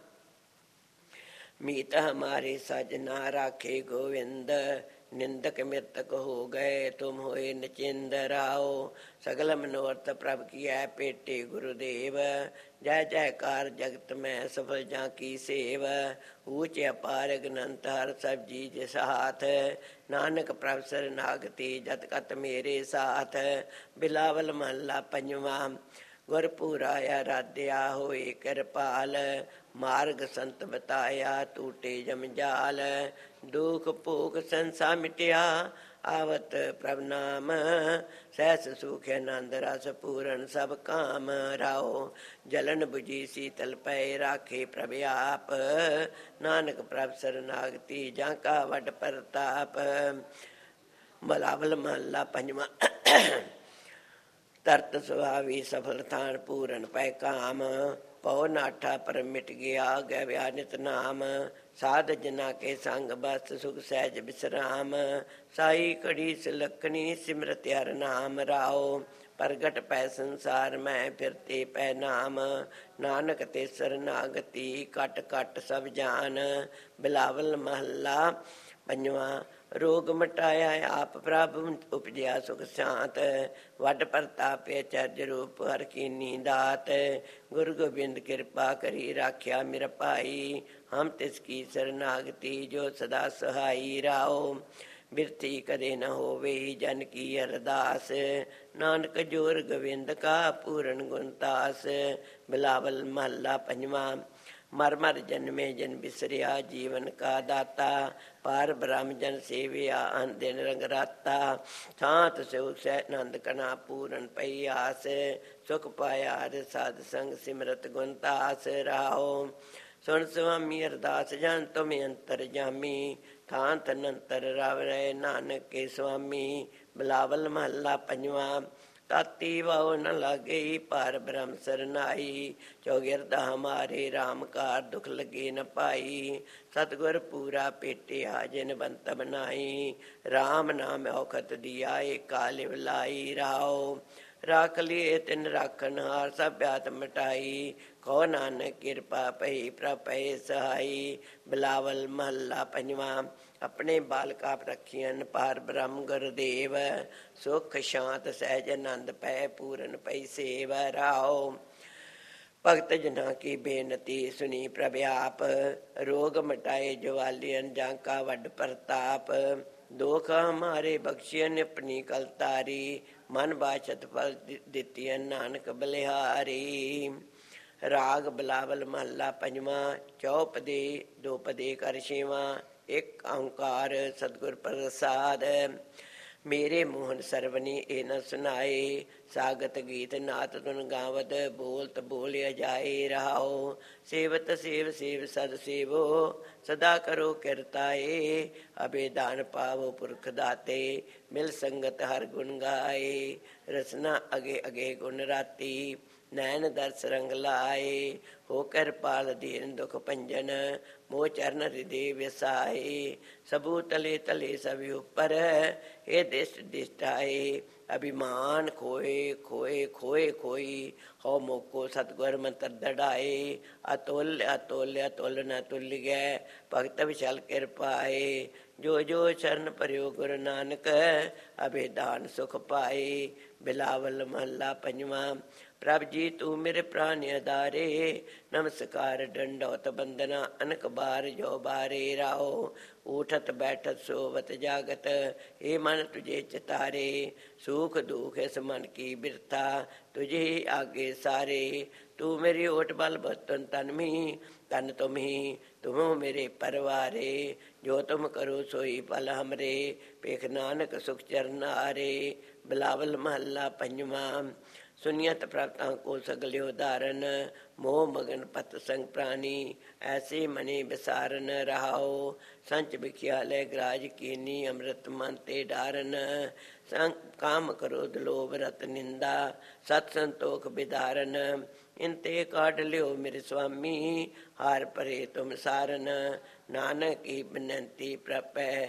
मीत हमारे सजना राखे गोविंद, निंदक मृतक हो गए तुम होए नचिंद राओ, सगल मनोरथ प्रभ किया पेटे गुरुदेव, जय जयकार जगत में सफल जा की सेव, ऊंच अपार अनंत हर सब जीज साथ, नानक प्रभ शरणागति जत कत मेरे साथ, बिलावल महला पंजवा। गुरपुरा आराध्या होए कृपाल, मार्ग संत बताया टूटे जमजाल, दुख भोग संसा मिटिया आवत प्रभ नाम, सहस सुख आनंद रस पूरन सब काम राओ, जलन बुझी शीतल पै राखे प्रभ आप, नानक प्रभ शरणागति जाका वड प्रताप, बिलावल महला पंजवा। तरत सुहावी सफल थान पूरन पै काम, पौ नाठा पर मिट गया गया नित नाम, साध जना के संग बस सुख सहज विश्राम, साई कड़ी सिलखनी सिमरत हर नाम राओ, प्रगट पै संसार में फिरते पै नाम, नानक ते शरणागति कट कट सब जान, बिलावल महला पंजवा। रोग मटाया आप प्रभ उपजया सुख शांत, वड प्रतापे चर्ज रूप हर कीनी दात, गुरु गोबिंद कृपा करी राख्या मेरा पाई, हम तिसकी शरणागति जो सदा सहाई राओ, बिरथी कदे न होवे जन की अरदास, नानक जोर गोविंद का पूरन गुणतास, बिलावल महला पंजवा। मर मर जन्मे जन बिसरिया जीवन का दाता, पार ब्रह्म जन सेविया अन दिन रंग राता, शांत सुख से आनंद कना पूरन पई आस, सुख पाया साध संग सिमरत गुणतास राहो, सुन स्वामी अरदास जान तुम अंतर जामी, थान तनंतर राव रहे नानक के स्वामी, बिलावल महला पंजवा। ताती वाओ न लागे पार ब्रह्म सरनाई, चौगिरद हमारे राम कार दुख लगे न पाई, सतगुर पूरा पेटे आजन बंत बनाई, राम नाम औखत दिया काले लाई राओ, राख लिए तिन राखन हार सब ब्यात मटाई, कहो नानक कृपा पई प्रपय सहाई, बिलावल महला पंजवा। अपने बालका रखियन पार ब्रह्म गुरुदेव, सुख शांत सहज आनंद पै पूरन पै सेव राओ, भगत जना की बेनती सुनी प्रभ आप, रोग मटाए जवालियन जाका वड प्रताप, दोख हमारे बख्शियन अपनी कलतारी, मन बाछत फल दितियन नानक बलिहारी, राग बिलावल महला पंजवा। चौपदे दो पदे कर छेवा, एक ओंकार सतगुर प्रसाद, मेरे मोहन सरवनी ए न सुनाए, सागत गीत नात तुन गावत बोलत बोलिया जाए रहाओ, सेवत सेव सेव सद सेवो सदा करो किरताए, अबे दान पावो पुरख दाते, मिल संगत हर गुण गाए, रसना अगे अगे गुण राती, नैन दर्श रंग लाए, होकर पाल दीन दुख भंजन, मोह चरण हृदय व्यसाए, सबू तले तले सभी ऊपर, हे दिष्ट दिष्टाए, ਅਭਿਮਾਨ ਖੋਏ ਖੋਏ ਖੋਏ ਖੋਈ, ਹਉ ਮੋਕੋ ਸਤਿਗੁਰ ਮੰਤਰ ਦੜਾਏ, ਅਤੁਲ ਅਤੁਲ ਅਤੁਲ ਨ ਤੁਲਿਐ, ਭਗਤ ਵਿਸ਼ਲ ਕਿਰਪਾਏ, ਜੋ ਜੋ ਚਰਨ ਪਰਿਓ ਗੁਰੂ ਨਾਨਕ, ਅਭੇਦਾਨ ਸੁਖ ਪਾਏ। ਬਿਲਾਵਲ ਮਹੱਲਾ ਪੰਜਵਾਂ। ਪ੍ਰਭ ਜੀ ਤੂੰ ਮੇਰੇ ਪ੍ਰਾਨ ਆਧਾਰੇ, ਨਮਸਕਾਰ ਡੰਡੌਤ ਬੰਦਨਾ ਅਨਕ ਬਾਰ ਜੋ ਬਾਰੇ ਰਾਓ, ਊਠਤ ਬੈਠਤ ਸੋਵਤ ਜਾਗਤ, ਇਹ ਮਨ ਤੁਝੇ ਚਿਤਾਰੇ, ਸੁਖ ਦੁਖ ਇਸ ਮਨ ਕੀ ਬਿਰਥਾ, ਤੁਝੇ ਆਗੇ ਸਾਰੇ, ਤੂੰ ਮੇਰੀ ਓਟ ਬਲ ਬਤਨ ਤਨ ਮੀ, ਤਨ ਤੁਮ ਹੀ ਤੁਮੋ ਮੇਰੇ ਪਰਵਾਰੇ, ਜੋ ਤੁਮ ਕਰੋ ਸੋਈ ਪਲ ਹਮਰੇ, ਭੇਖ ਨਾਨਕ ਸੁਖ ਚਰਨ ਆਰੇ। ਬਿਲਾਵਲ ਮਹੱਲਾ ਪੰਜਵਾਂ। ਸੁਨੀਅਤ ਪ੍ਰਾਪਤਾਂ ਕੋ ਸਗਲਿਓ ਧਾਰਨ, ਮੋਹ ਮਗਨ ਪਤ ਸੰਗ ਪ੍ਰਾਨੀ, ਐਸੇ ਮਨੇ ਵਿਸਾਰਨ ਰਹਾਓ, ਸੰਚ ਬਿਖਿਆਲੇ ਗਰਾਜ ਕੀਨੀ, ਅੰਮ੍ਰਿਤ ਮਨ ਤੇ ਡਾਰਨ, ਸੰਗ ਕਾਮ ਕ੍ਰੋਧ ਲੋਭ ਰਤ ਨਿੰਦਾ, ਸਤ ਸੰਤੋਖ ਬਿਦਾਰਨ, ਇਨ ਤੇ ਕਾਢ ਲਿਓ ਮੇਰੇ ਸੁਆਮੀ, ਹਾਰ ਪਰੇ ਤੁਮ ਸਾਰਨ, ਨਾਨਕ ਕੀ ਬਿਨੰਤੀ ਪ੍ਰਪੈ,